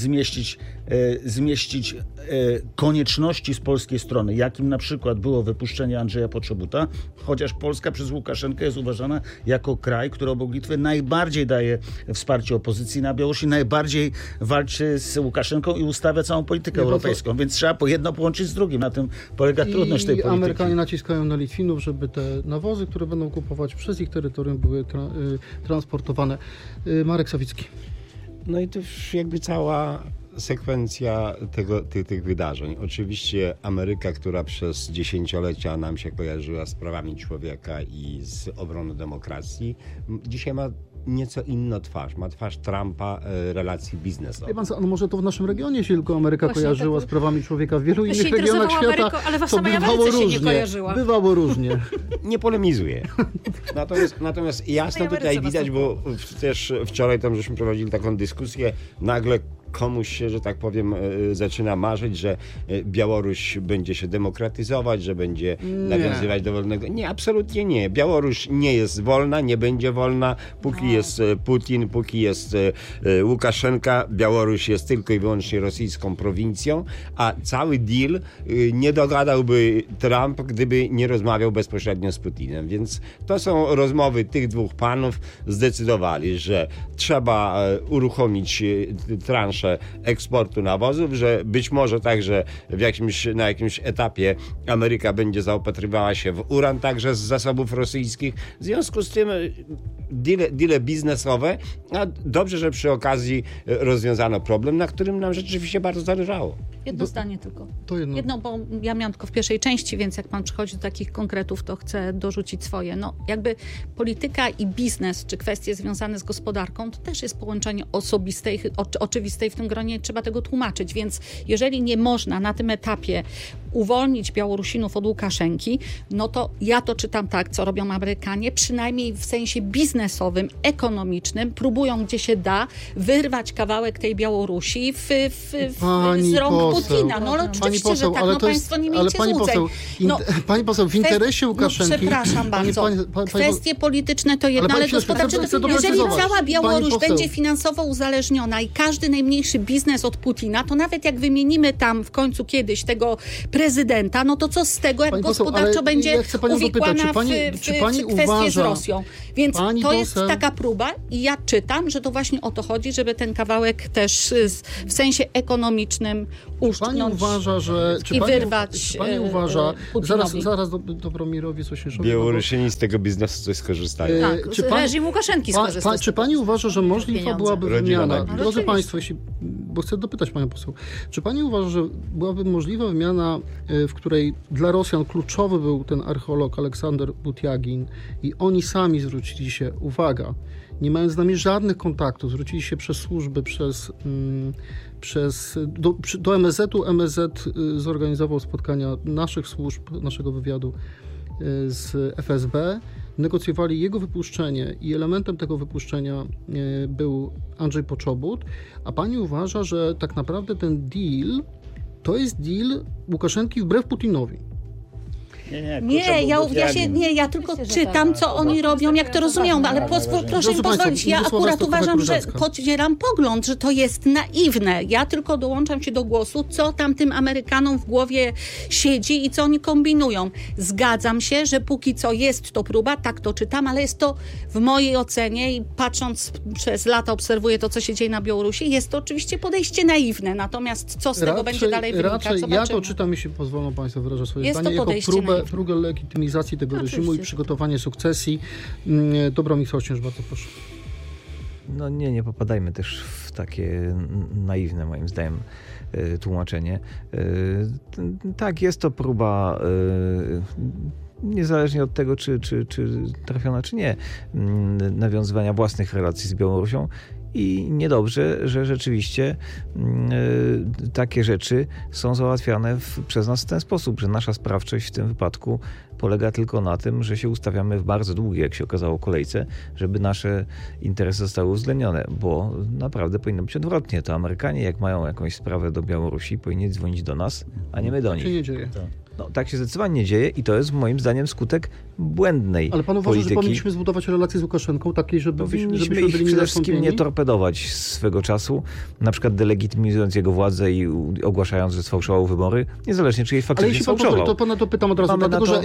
zmieścić konieczności z polskiej strony, jakim na przykład było wypuszczenie Andrzeja Poczobuta, chociaż Polska przez Łukaszenkę jest uważana jako kraj, który obok Litwy najbardziej daje wsparcie opozycji na Białorusi, najbardziej walczy z Łukaszenką i ustawia całą politykę europejską. Więc trzeba jedno połączyć z drugim. Na tym polega trudność tej polityki. Amerykanie naciskają na Litwinów, żeby te nawozy, które będą kupować przez ich terytorium, były transportowane. Marek Sawicki. No i to już jakby cała sekwencja tych wydarzeń. Oczywiście Ameryka, która przez dziesięciolecia nam się kojarzyła z prawami człowieka i z obroną demokracji, dzisiaj ma nieco inną twarz. Ma twarz Trumpa relacji biznesowych. No może to w naszym regionie się tylko Ameryka kojarzyła z prawami człowieka. W wielu innych regionach świata ale w samej Ameryce się nie kojarzyła. Bywało różnie. Nie polemizuję. Natomiast jasno tutaj widać, bo też wczoraj tam żeśmy prowadzili taką dyskusję, nagle komuś się, że tak powiem, zaczyna marzyć, że Białoruś będzie się demokratyzować, że będzie nawiązywać do wolnego. Nie, absolutnie nie. Białoruś nie jest wolna, nie będzie wolna. Póki jest Putin, póki jest Łukaszenka, Białoruś jest tylko i wyłącznie rosyjską prowincją, a cały deal nie dogadałby Trump, gdyby nie rozmawiał bezpośrednio z Putinem. Więc to są rozmowy tych dwóch panów. Zdecydowali, że trzeba uruchomić transzę eksportu nawozów, że być może także na jakimś etapie Ameryka będzie zaopatrywała się w uran także z zasobów rosyjskich. W związku z tym deale biznesowe, a dobrze, że przy okazji rozwiązano problem, na którym nam rzeczywiście bardzo zależało. Jedno zdanie tylko. To jedno, bo ja miałam tylko w pierwszej części, więc jak pan przychodzi do takich konkretów, to chcę dorzucić swoje. No, jakby polityka i biznes, czy kwestie związane z gospodarką, to też jest połączenie oczywiste i w tym gronie trzeba tego tłumaczyć, więc jeżeli nie można na tym etapie uwolnić Białorusinów od Łukaszenki, no to ja to czytam tak, co robią Amerykanie, przynajmniej w sensie biznesowym, ekonomicznym, próbują gdzie się da wyrwać kawałek tej Białorusi z rąk Putina. No ale oczywiście, że tak, państwo nie miejcie złudzeń. Pani poseł, w interesie Łukaszenki... przepraszam bardzo. Kwestie polityczne to jedno, ale gospodarcze to jeżeli cała Białoruś będzie finansowo uzależniona i każdy najmniejszy biznes od Putina, to nawet jak wymienimy tam w końcu kiedyś tego prezydenta, no to co z tego, jak gospodarczo będzie uwikłana w kwestię z Rosją. Więc to jest taka próba i ja czytam, że to właśnie o to chodzi, żeby ten kawałek też w sensie ekonomicznym uszczknąć i wyrwać Czy pani uważa, zaraz Dobromirowi Sośnierzowi... Białorusini z tego biznesu coś skorzystają. Reżim Łukaszenki skorzysta. Czy pani uważa, że możliwa byłaby wymiana... Drodzy państwo, bo chcę dopytać panią poseł, czy pani uważa, że byłaby możliwa wymiana, w której dla Rosjan kluczowy był ten archeolog Aleksander Butiagin i oni sami zwrócili się, uwaga, nie mając z nami żadnych kontaktów, zwrócili się przez służby, do MSZ-u. MSZ zorganizował spotkania naszych służb, naszego wywiadu z FSB, negocjowali jego wypuszczenie i elementem tego wypuszczenia był Andrzej Poczobut, a pani uważa, że tak naprawdę ten deal to jest deal Łukaszenki wbrew Putinowi? Ja tylko czytam, co oni robią, jak to rozumieją, ale proszę mi pozwolić, ja akurat uważam, że podzielam pogląd, że to jest naiwne. Ja tylko dołączam się do głosu, co tam tym Amerykanom w głowie siedzi i co oni kombinują. Zgadzam się, że póki co jest to próba, tak to czytam, ale jest to w mojej ocenie i patrząc przez lata obserwuję to, co się dzieje na Białorusi, jest to oczywiście podejście naiwne, natomiast co z tego będzie dalej wynikać, zobaczymy. Ja to czytam, jeśli pozwolą państwo wyrażać swoje zdanie, jako próbę legitymizacji tego reżimu i przygotowanie sukcesji. Dobromir Sośnierz, bardzo proszę. No nie popadajmy też w takie naiwne, moim zdaniem, tłumaczenie. Tak, jest to próba, niezależnie od tego, czy trafiona, czy nie, nawiązywania własnych relacji z Białorusią. I niedobrze, że rzeczywiście takie rzeczy są załatwiane przez nas w ten sposób, że nasza sprawczość w tym wypadku polega tylko na tym, że się ustawiamy w bardzo długiej, jak się okazało, kolejce, żeby nasze interesy zostały uwzględnione, bo naprawdę powinno być odwrotnie. To Amerykanie, jak mają jakąś sprawę do Białorusi, powinni dzwonić do nas, a nie my do nich. Tak się nie dzieje. No, tak się zdecydowanie nie dzieje i to jest moim zdaniem skutek błędnej Ale pan uważa, polityki. że powinniśmy zbudować relacje z Łukaszenką takiej, żebyśmy ich przede wszystkim nie torpedować swego czasu, na przykład delegitymizując jego władzę i ogłaszając, że sfałszował wybory, niezależnie czy jej faktycznie sfałszował. Ale jeśli pan to pana dopytam od razu, dlatego że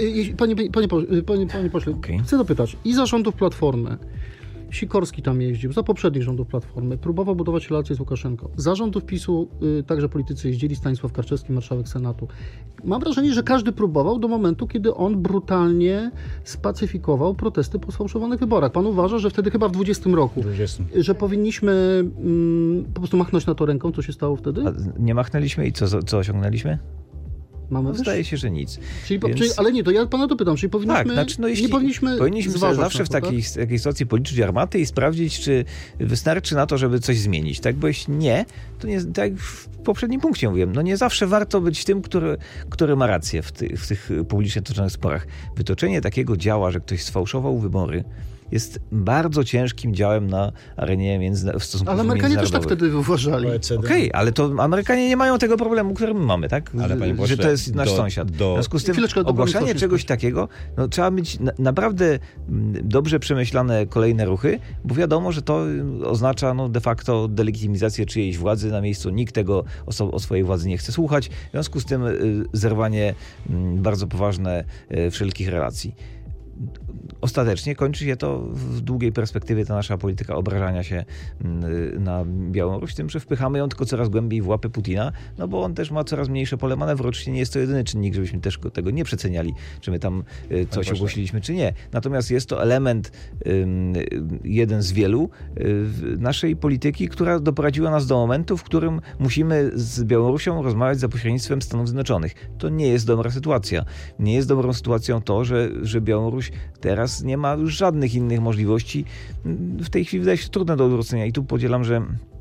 panie pośle, chcę dopytać i za rządów Platformy, Sikorski tam jeździł, za poprzednich rządów Platformy, próbował budować relacje z Łukaszenką. Za rządów PiS-u także politycy jeździli, Stanisław Karczewski, marszałek Senatu. Mam wrażenie, że każdy próbował do momentu, kiedy on brutalnie spacyfikował protesty po sfałszowanych wyborach. Pan uważa, że wtedy chyba w 20 roku, że powinniśmy po prostu machnąć na to ręką, co się stało wtedy? A nie machnęliśmy i co osiągnęliśmy? Zdaje się, że nic. Ale nie, to ja pana dopytam, czyli powinniśmy, nie powinniśmy zważać zawsze w takiej sytuacji policzyć armaty i sprawdzić, czy wystarczy na to, żeby coś zmienić. Tak, bo jeśli nie, to nie, tak jak w poprzednim punkcie mówiłem, no nie zawsze warto być tym, który ma rację w tych publicznie toczonych sporach. Wytoczenie takiego działa, że ktoś sfałszował wybory, jest bardzo ciężkim działem na arenie w stosunku międzynarodowych. Ale Amerykanie też tak wtedy uważali. Okej, ale to Amerykanie nie mają tego problemu, który my mamy, tak? Ale panie pośle, że to jest nasz sąsiad. W związku z tym ogłaszanie czegoś takiego, no, trzeba mieć naprawdę dobrze przemyślane kolejne ruchy, bo wiadomo, że to oznacza de facto delegitymizację czyjejś władzy na miejscu. Nikt tego o swojej władzy nie chce słuchać. W związku z tym zerwanie bardzo poważne wszelkich relacji. Ostatecznie kończy się to w długiej perspektywie, ta nasza polityka obrażania się na Białoruś tym, że wpychamy ją tylko coraz głębiej w łapy Putina, no bo on też ma coraz mniejsze pole manewru. Oczywiście nie jest to jedyny czynnik, żebyśmy też tego nie przeceniali, czy my tam coś ogłosiliśmy, czy nie. Natomiast jest to element, jeden z wielu naszej polityki, która doprowadziła nas do momentu, w którym musimy z Białorusią rozmawiać za pośrednictwem Stanów Zjednoczonych. To nie jest dobra sytuacja. Nie jest dobrą sytuacją to, że Białoruś teraz nie ma już żadnych innych możliwości. W tej chwili wydaje się trudne do odwrócenia i tu podzielam, że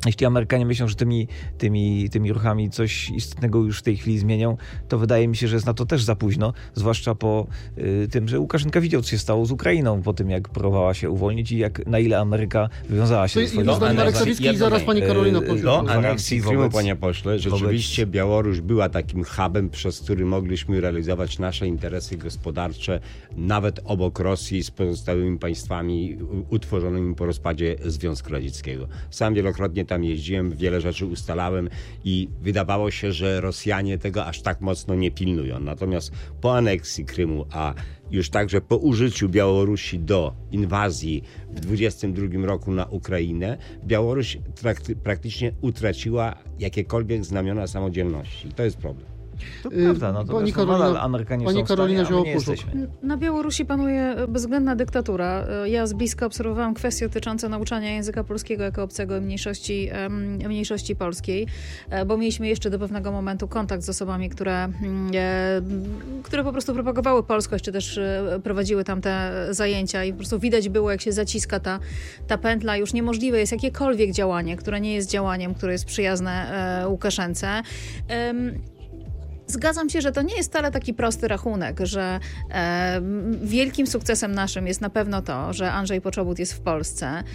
jeśli Amerykanie myślą, że tymi ruchami coś istotnego już w tej chwili zmienią, to wydaje mi się, że jest na to też za późno, zwłaszcza po tym, że Łukaszenka widział, co się stało z Ukrainą, po tym, jak próbowała się uwolnić i na ile Ameryka wywiązała się ze swoich zobowiązań. Marek Sawicki i zaraz pani Karolina Poziom. Do aneksji Krymu, panie pośle, rzeczywiście Białoruś była takim hubem, przez który mogliśmy realizować nasze interesy gospodarcze, nawet obok Rosji z pozostałymi państwami utworzonymi po rozpadzie Związku Radzieckiego. Sam wielokrotnie tam jeździłem, wiele rzeczy ustalałem i wydawało się, że Rosjanie tego aż tak mocno nie pilnują. Natomiast po aneksji Krymu, a już także po użyciu Białorusi do inwazji w 2022 roku na Ukrainę, Białoruś praktycznie utraciła jakiekolwiek znamiona samodzielności. I to jest problem. To prawda, natomiast Amerykanie są w stanie, a my nie jesteśmy. Na Białorusi panuje bezwzględna dyktatura. Ja z bliska obserwowałam kwestie dotyczące nauczania języka polskiego jako obcego mniejszości polskiej, bo mieliśmy jeszcze do pewnego momentu kontakt z osobami, które po prostu propagowały polskość, czy też prowadziły tam te zajęcia i po prostu widać było, jak się zaciska ta pętla. Już niemożliwe jest jakiekolwiek działanie, które nie jest działaniem, które jest przyjazne Łukaszence. Zgadzam się, że to nie jest wcale taki prosty rachunek, że wielkim sukcesem naszym jest na pewno to, że Andrzej Poczobut jest w Polsce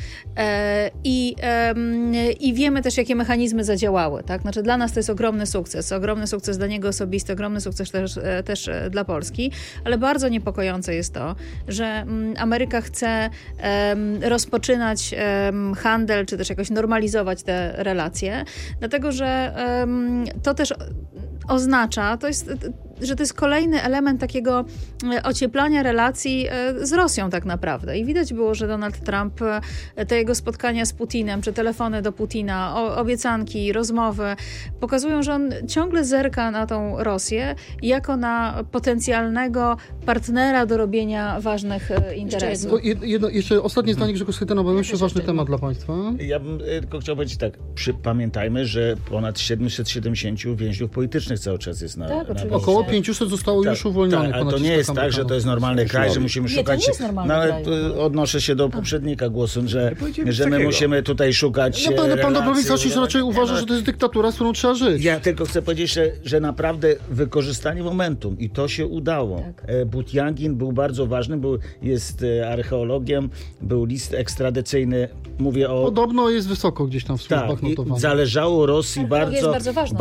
i wiemy też, jakie mechanizmy zadziałały. Tak? Znaczy, dla nas to jest ogromny sukces dla niego osobisty, ogromny sukces też dla Polski, ale bardzo niepokojące jest to, że Ameryka chce rozpoczynać handel, czy też jakoś normalizować te relacje, dlatego że to też oznacza, że to jest kolejny element takiego ocieplania relacji z Rosją tak naprawdę. I widać było, że Donald Trump, te jego spotkania z Putinem, czy telefony do Putina, obiecanki, rozmowy, pokazują, że on ciągle zerka na tą Rosję jako na potencjalnego partnera do robienia ważnych interesów. Jeszcze ostatnie zdanie, Grzegorz Schetyna, bo jeszcze ważny temat dla państwa. Ja bym tylko chciał powiedzieć tak, pamiętajmy, że ponad 770 więźniów politycznych cały czas jest na Około 500 zostało już uwolnionych. Ale to nie jest tak, że to jest normalny kraj, że musimy szukać... To nie jest normalny kraj. Odnoszę się do poprzednika głosu, że my musimy tutaj szukać Pan Dobrowicz raczej uważa, że to jest dyktatura, z którą trzeba żyć. Ja tylko chcę powiedzieć, że naprawdę wykorzystanie momentum i to się udało. Tak. Butiangin był bardzo ważny, jest archeologiem, był list ekstradycyjny, mówię o... Podobno jest wysoko gdzieś tam w służbach notowany. Zależało Rosji bardzo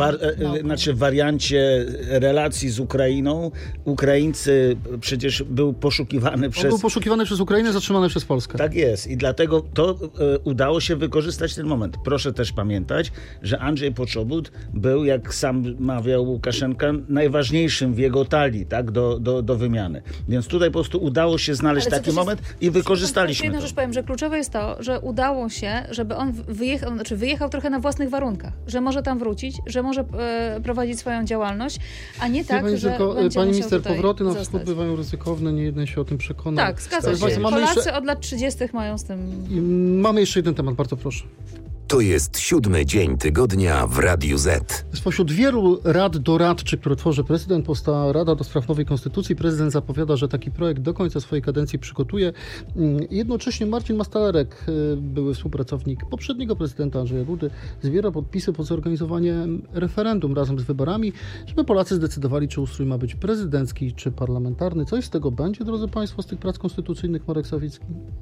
w wariancie relacji z Ukrainą. Ukraińcy przecież był poszukiwany przez Ukrainę, zatrzymany przez Polskę. Tak jest i dlatego to udało się wykorzystać ten moment. Proszę też pamiętać, że Andrzej Poczobut był, jak sam mawiał Łukaszenka, najważniejszym w jego talii, tak, do wymiany. Więc tutaj po prostu udało się znaleźć taki moment i wykorzystaliśmy jedną rzecz powiem, że kluczowe jest to, że udało się, żeby on wyjechał trochę na własnych warunkach, że może tam wrócić, że może prowadzić swoją działalność, a nie tak, że Pani minister, powroty na wschód bywają ryzykowne, nie jeden się o tym przekonał. Tak, zgadza się. Polacy od lat 30. mają z tym... Mamy jeszcze jeden temat, bardzo proszę. To jest 7. dzień tygodnia w Radiu Z. Spośród wielu rad doradczych, które tworzy prezydent, powstała Rada do Spraw Nowej Konstytucji. Prezydent zapowiada, że taki projekt do końca swojej kadencji przygotuje. Jednocześnie Marcin Mastalerek, były współpracownik poprzedniego prezydenta Andrzeja Dudy, zbiera podpisy pod zorganizowaniem referendum razem z wyborami, żeby Polacy zdecydowali, czy ustrój ma być prezydencki, czy parlamentarny. Coś z tego będzie, drodzy Państwo, z tych prac konstytucyjnych, Marek Sawicki?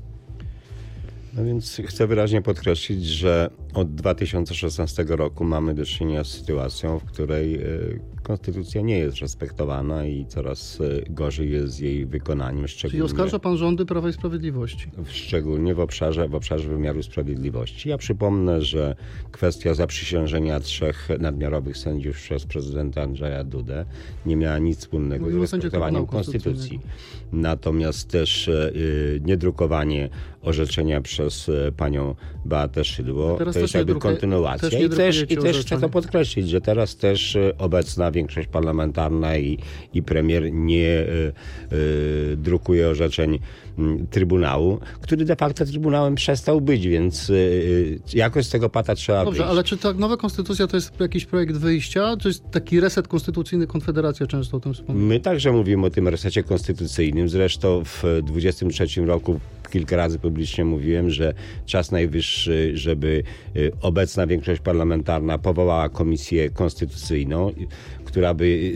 No więc chcę wyraźnie podkreślić, że od 2016 roku mamy do czynienia z sytuacją, w której konstytucja nie jest respektowana i coraz gorzej jest z jej wykonaniem. Czyli oskarża pan rządy Prawa i Sprawiedliwości? Szczególnie w obszarze wymiaru sprawiedliwości. Ja przypomnę, że kwestia zaprzysiężenia 3 nadmiarowych sędziów przez prezydenta Andrzeja Dudę nie miała nic wspólnego z respektowaniem konstytucji. Natomiast też niedrukowanie orzeczenia przez panią Beatę Szydło to jest jakby kontynuacja. I też chcę to podkreślić, że teraz też obecna większość parlamentarna i premier nie drukuje orzeczeń Trybunału, który de facto Trybunałem przestał być, więc jakoś z tego pata trzeba wyjść. Dobrze, ale czy ta nowa konstytucja to jest jakiś projekt wyjścia? To jest taki reset konstytucyjny? Konfederacja często o tym wspomina. My także mówimy o tym resecie konstytucyjnym. Zresztą w 2023 roku kilka razy publicznie mówiłem, że czas najwyższy, żeby obecna większość parlamentarna powołała komisję konstytucyjną, która by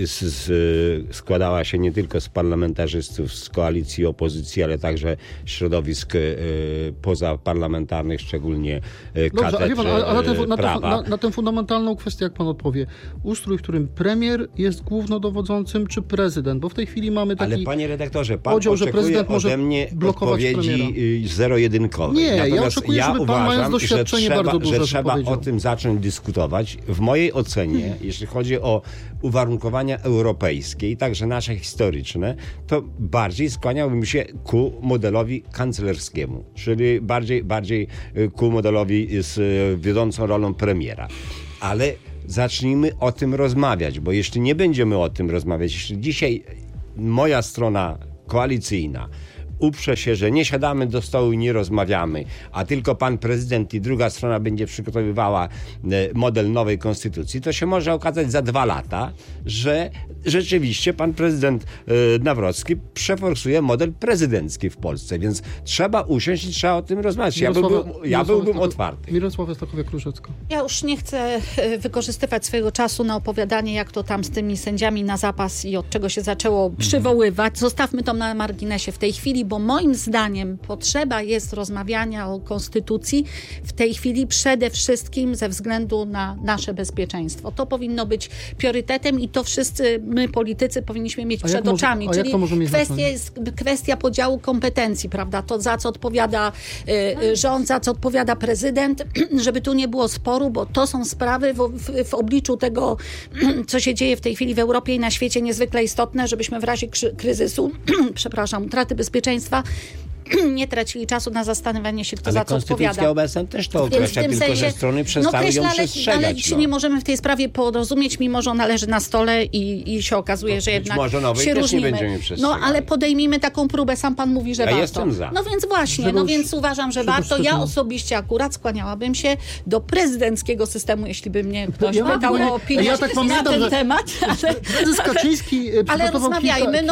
składała się nie tylko z parlamentarzystów z koalicji opozycji, ale także środowisk pozaparlamentarnych, szczególnie katedr prawa. Na tę fundamentalną kwestię, jak pan odpowie? Ustrój, w którym premier jest głównodowodzącym, czy prezydent? Bo w tej chwili mamy taki Ale panie redaktorze, pan podział, że oczekuje prezydent może ode mnie blokować odpowiedzi zero-jedynkowej. Nie, natomiast ja oczekuję, żeby pan mając doświadczenie bardzo duże, że trzeba o tym zacząć dyskutować. W mojej ocenie, jeśli chodzi o uwarunkowania europejskie i także nasze historyczne, to bardziej skłaniałbym się ku modelowi kanclerskiemu, czyli bardziej ku modelowi z wiodącą rolą premiera. Ale zacznijmy o tym rozmawiać, bo jeśli nie będziemy o tym rozmawiać, jeśli dzisiaj moja strona koalicyjna uprze się, że nie siadamy do stołu i nie rozmawiamy, a tylko pan prezydent i druga strona będzie przygotowywała model nowej konstytucji, to się może okazać za 2 lata, że rzeczywiście pan prezydent Nawrocki przeforsuje model prezydencki w Polsce, więc trzeba usiąść i trzeba o tym rozmawiać. Ja byłbym otwarty. Mirosława Stachowiak-Różecka. Ja już nie chcę wykorzystywać swojego czasu na opowiadanie, jak to tam z tymi sędziami na zapas i od czego się zaczęło przywoływać. Zostawmy to na marginesie w tej chwili, bo moim zdaniem potrzeba jest rozmawiania o konstytucji w tej chwili przede wszystkim ze względu na nasze bezpieczeństwo. To powinno być priorytetem i to wszyscy my, politycy, powinniśmy mieć przed oczami. Czyli kwestia podziału kompetencji, prawda? To, za co odpowiada rząd, za co odpowiada prezydent, żeby tu nie było sporu, bo to są sprawy w obliczu tego, co się dzieje w tej chwili w Europie i na świecie, niezwykle istotne, żebyśmy w razie kryzysu, utraty bezpieczeństwa, nie tracili czasu na zastanawianie się, kto za co odpowiada. Konstytucja obecna też to określa, tylko że strony przestały ją przestrzegać. Ale się nie możemy w tej sprawie porozumieć, mimo że ona leży na stole i się okazuje, że jednak może nowej się też różnimy. nie będziemy przestrzegać. Ale podejmijmy taką próbę, sam pan mówi, że warto. Jestem za. No więc właśnie, więc uważam, że warto. Ja osobiście akurat skłaniałabym się do prezydenckiego systemu, jeśli by mnie ktoś pytał o opinię na ten temat. Prezes Kaczyński ale rozmawiajmy,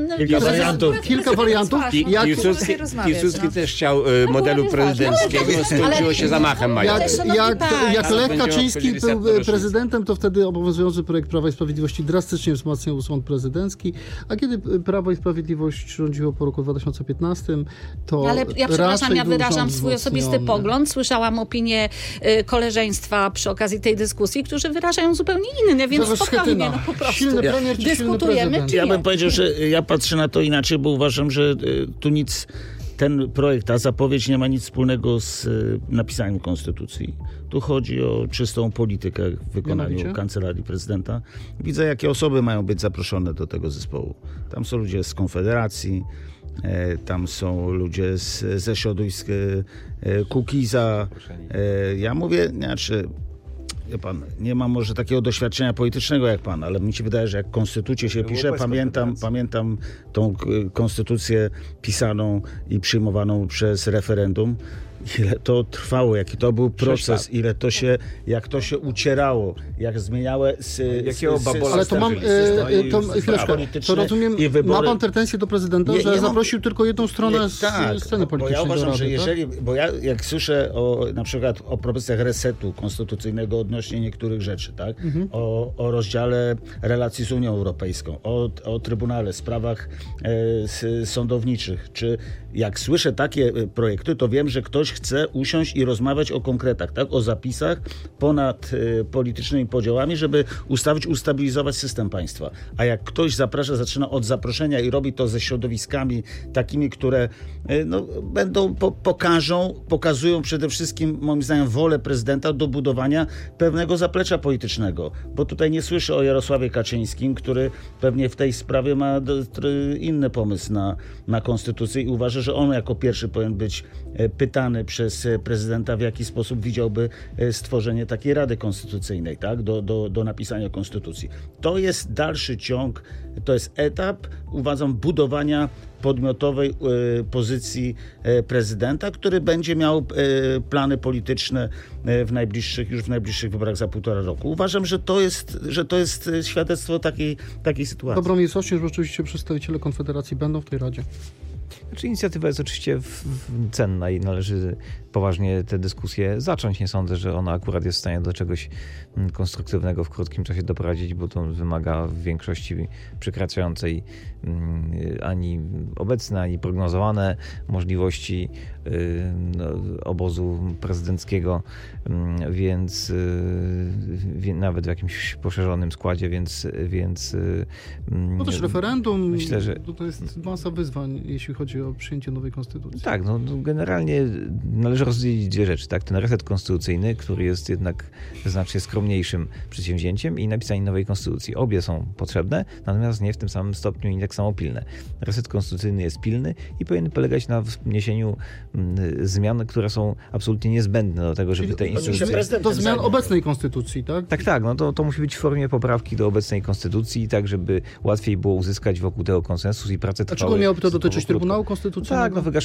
kilka wariantów. Piłsudski też chciał modelu prezydenckiego, skończyło się zamachem majowym. Jak Lech Kaczyński był prezydentem, to wtedy obowiązujący projekt Prawa i Sprawiedliwości drastycznie wzmacniał sąd prezydencki, a kiedy Prawo i Sprawiedliwość rządziło po roku 2015, to ale ja przepraszam, ja wyrażam swój wzmocniony. osobisty pogląd. Słyszałam opinię koleżeństwa przy okazji tej dyskusji, którzy wyrażają zupełnie inne, więc spokojnie, po prostu silny premier czy dyskutujemy. Ja bym powiedział, że ja patrzę na to inaczej, bo uważam, że tu ten projekt, ta zapowiedź nie ma nic wspólnego z napisaniem konstytucji. Tu chodzi o czystą politykę w wykonaniu Kancelarii Prezydenta. Widzę, jakie osoby mają być zaproszone do tego zespołu. Tam są ludzie z Konfederacji, tam są ludzie ze środowisk Kukiza. Ja mówię, wie pan, nie mam może takiego doświadczenia politycznego jak pan, ale mi się wydaje, że jak konstytucję się pisze, pamiętam tą konstytucję pisaną i przyjmowaną przez referendum, ile to trwało, jaki to był proces, jak to się ucierało, jak zmieniały ale to mam chwileczkę, to rozumiem, ma pan pretensje do prezydenta, że zaprosił tylko jedną stronę z sceny politycznej. Bo ja uważam, że jak słyszę na przykład o propozycjach resetu konstytucyjnego odnośnie niektórych rzeczy, tak? O rozdziale relacji z Unią Europejską, o Trybunale, sprawach sądowniczych, czy jak słyszę takie projekty, to wiem, że ktoś chce usiąść i rozmawiać o konkretach, tak? O zapisach ponad politycznymi podziałami, żeby ustabilizować system państwa. A jak ktoś zaczyna od zaproszenia i robi to ze środowiskami takimi, które pokazują przede wszystkim, moim zdaniem, wolę prezydenta do budowania pewnego zaplecza politycznego. Bo tutaj nie słyszę o Jarosławie Kaczyńskim, który pewnie w tej sprawie ma inny pomysł na konstytucję i uważa, że on jako pierwszy powinien być pytany przez prezydenta, w jaki sposób widziałby stworzenie takiej Rady Konstytucyjnej, tak? do napisania konstytucji. To jest dalszy ciąg, to jest etap, uważam, budowania podmiotowej pozycji prezydenta, który będzie miał plany polityczne już w najbliższych wyborach za 1,5 roku. Uważam, że to jest świadectwo takiej sytuacji. Dobromir Sośnierz, rzeczywiście przedstawiciele Konfederacji będą w tej Radzie? Znaczy, inicjatywa jest oczywiście cenna i należy poważnie tę dyskusję zacząć. Nie sądzę, że ona akurat jest w stanie do czegoś konstruktywnego w krótkim czasie doprowadzić, bo to wymaga w większości przekraczającej ani obecne, ani prognozowane możliwości obozu prezydenckiego, więc nawet w jakimś poszerzonym składzie, więc No też referendum, myślę, że to jest masa wyzwań, jeśli chodzi o przyjęcie nowej konstytucji. tak, no generalnie należy rozdzielić dwie rzeczy, tak? Ten reset konstytucyjny, który jest jednak znacznie skromniejszym przedsięwzięciem, i napisanie nowej konstytucji. Obie są potrzebne, natomiast nie w tym samym stopniu i tak samo pilne. Reset konstytucyjny jest pilny i powinien polegać na wniesieniu zmian, które są absolutnie niezbędne do tego, żeby te instytucje... Do zmian obecnej konstytucji, tak? Tak, no to musi być w formie poprawki do obecnej konstytucji, tak żeby łatwiej było uzyskać wokół tego konsensus i prace trwały. A czego miałoby to dotyczyć? stosunkowo krótko. Trybunału Konstytucyjnego? Tak, no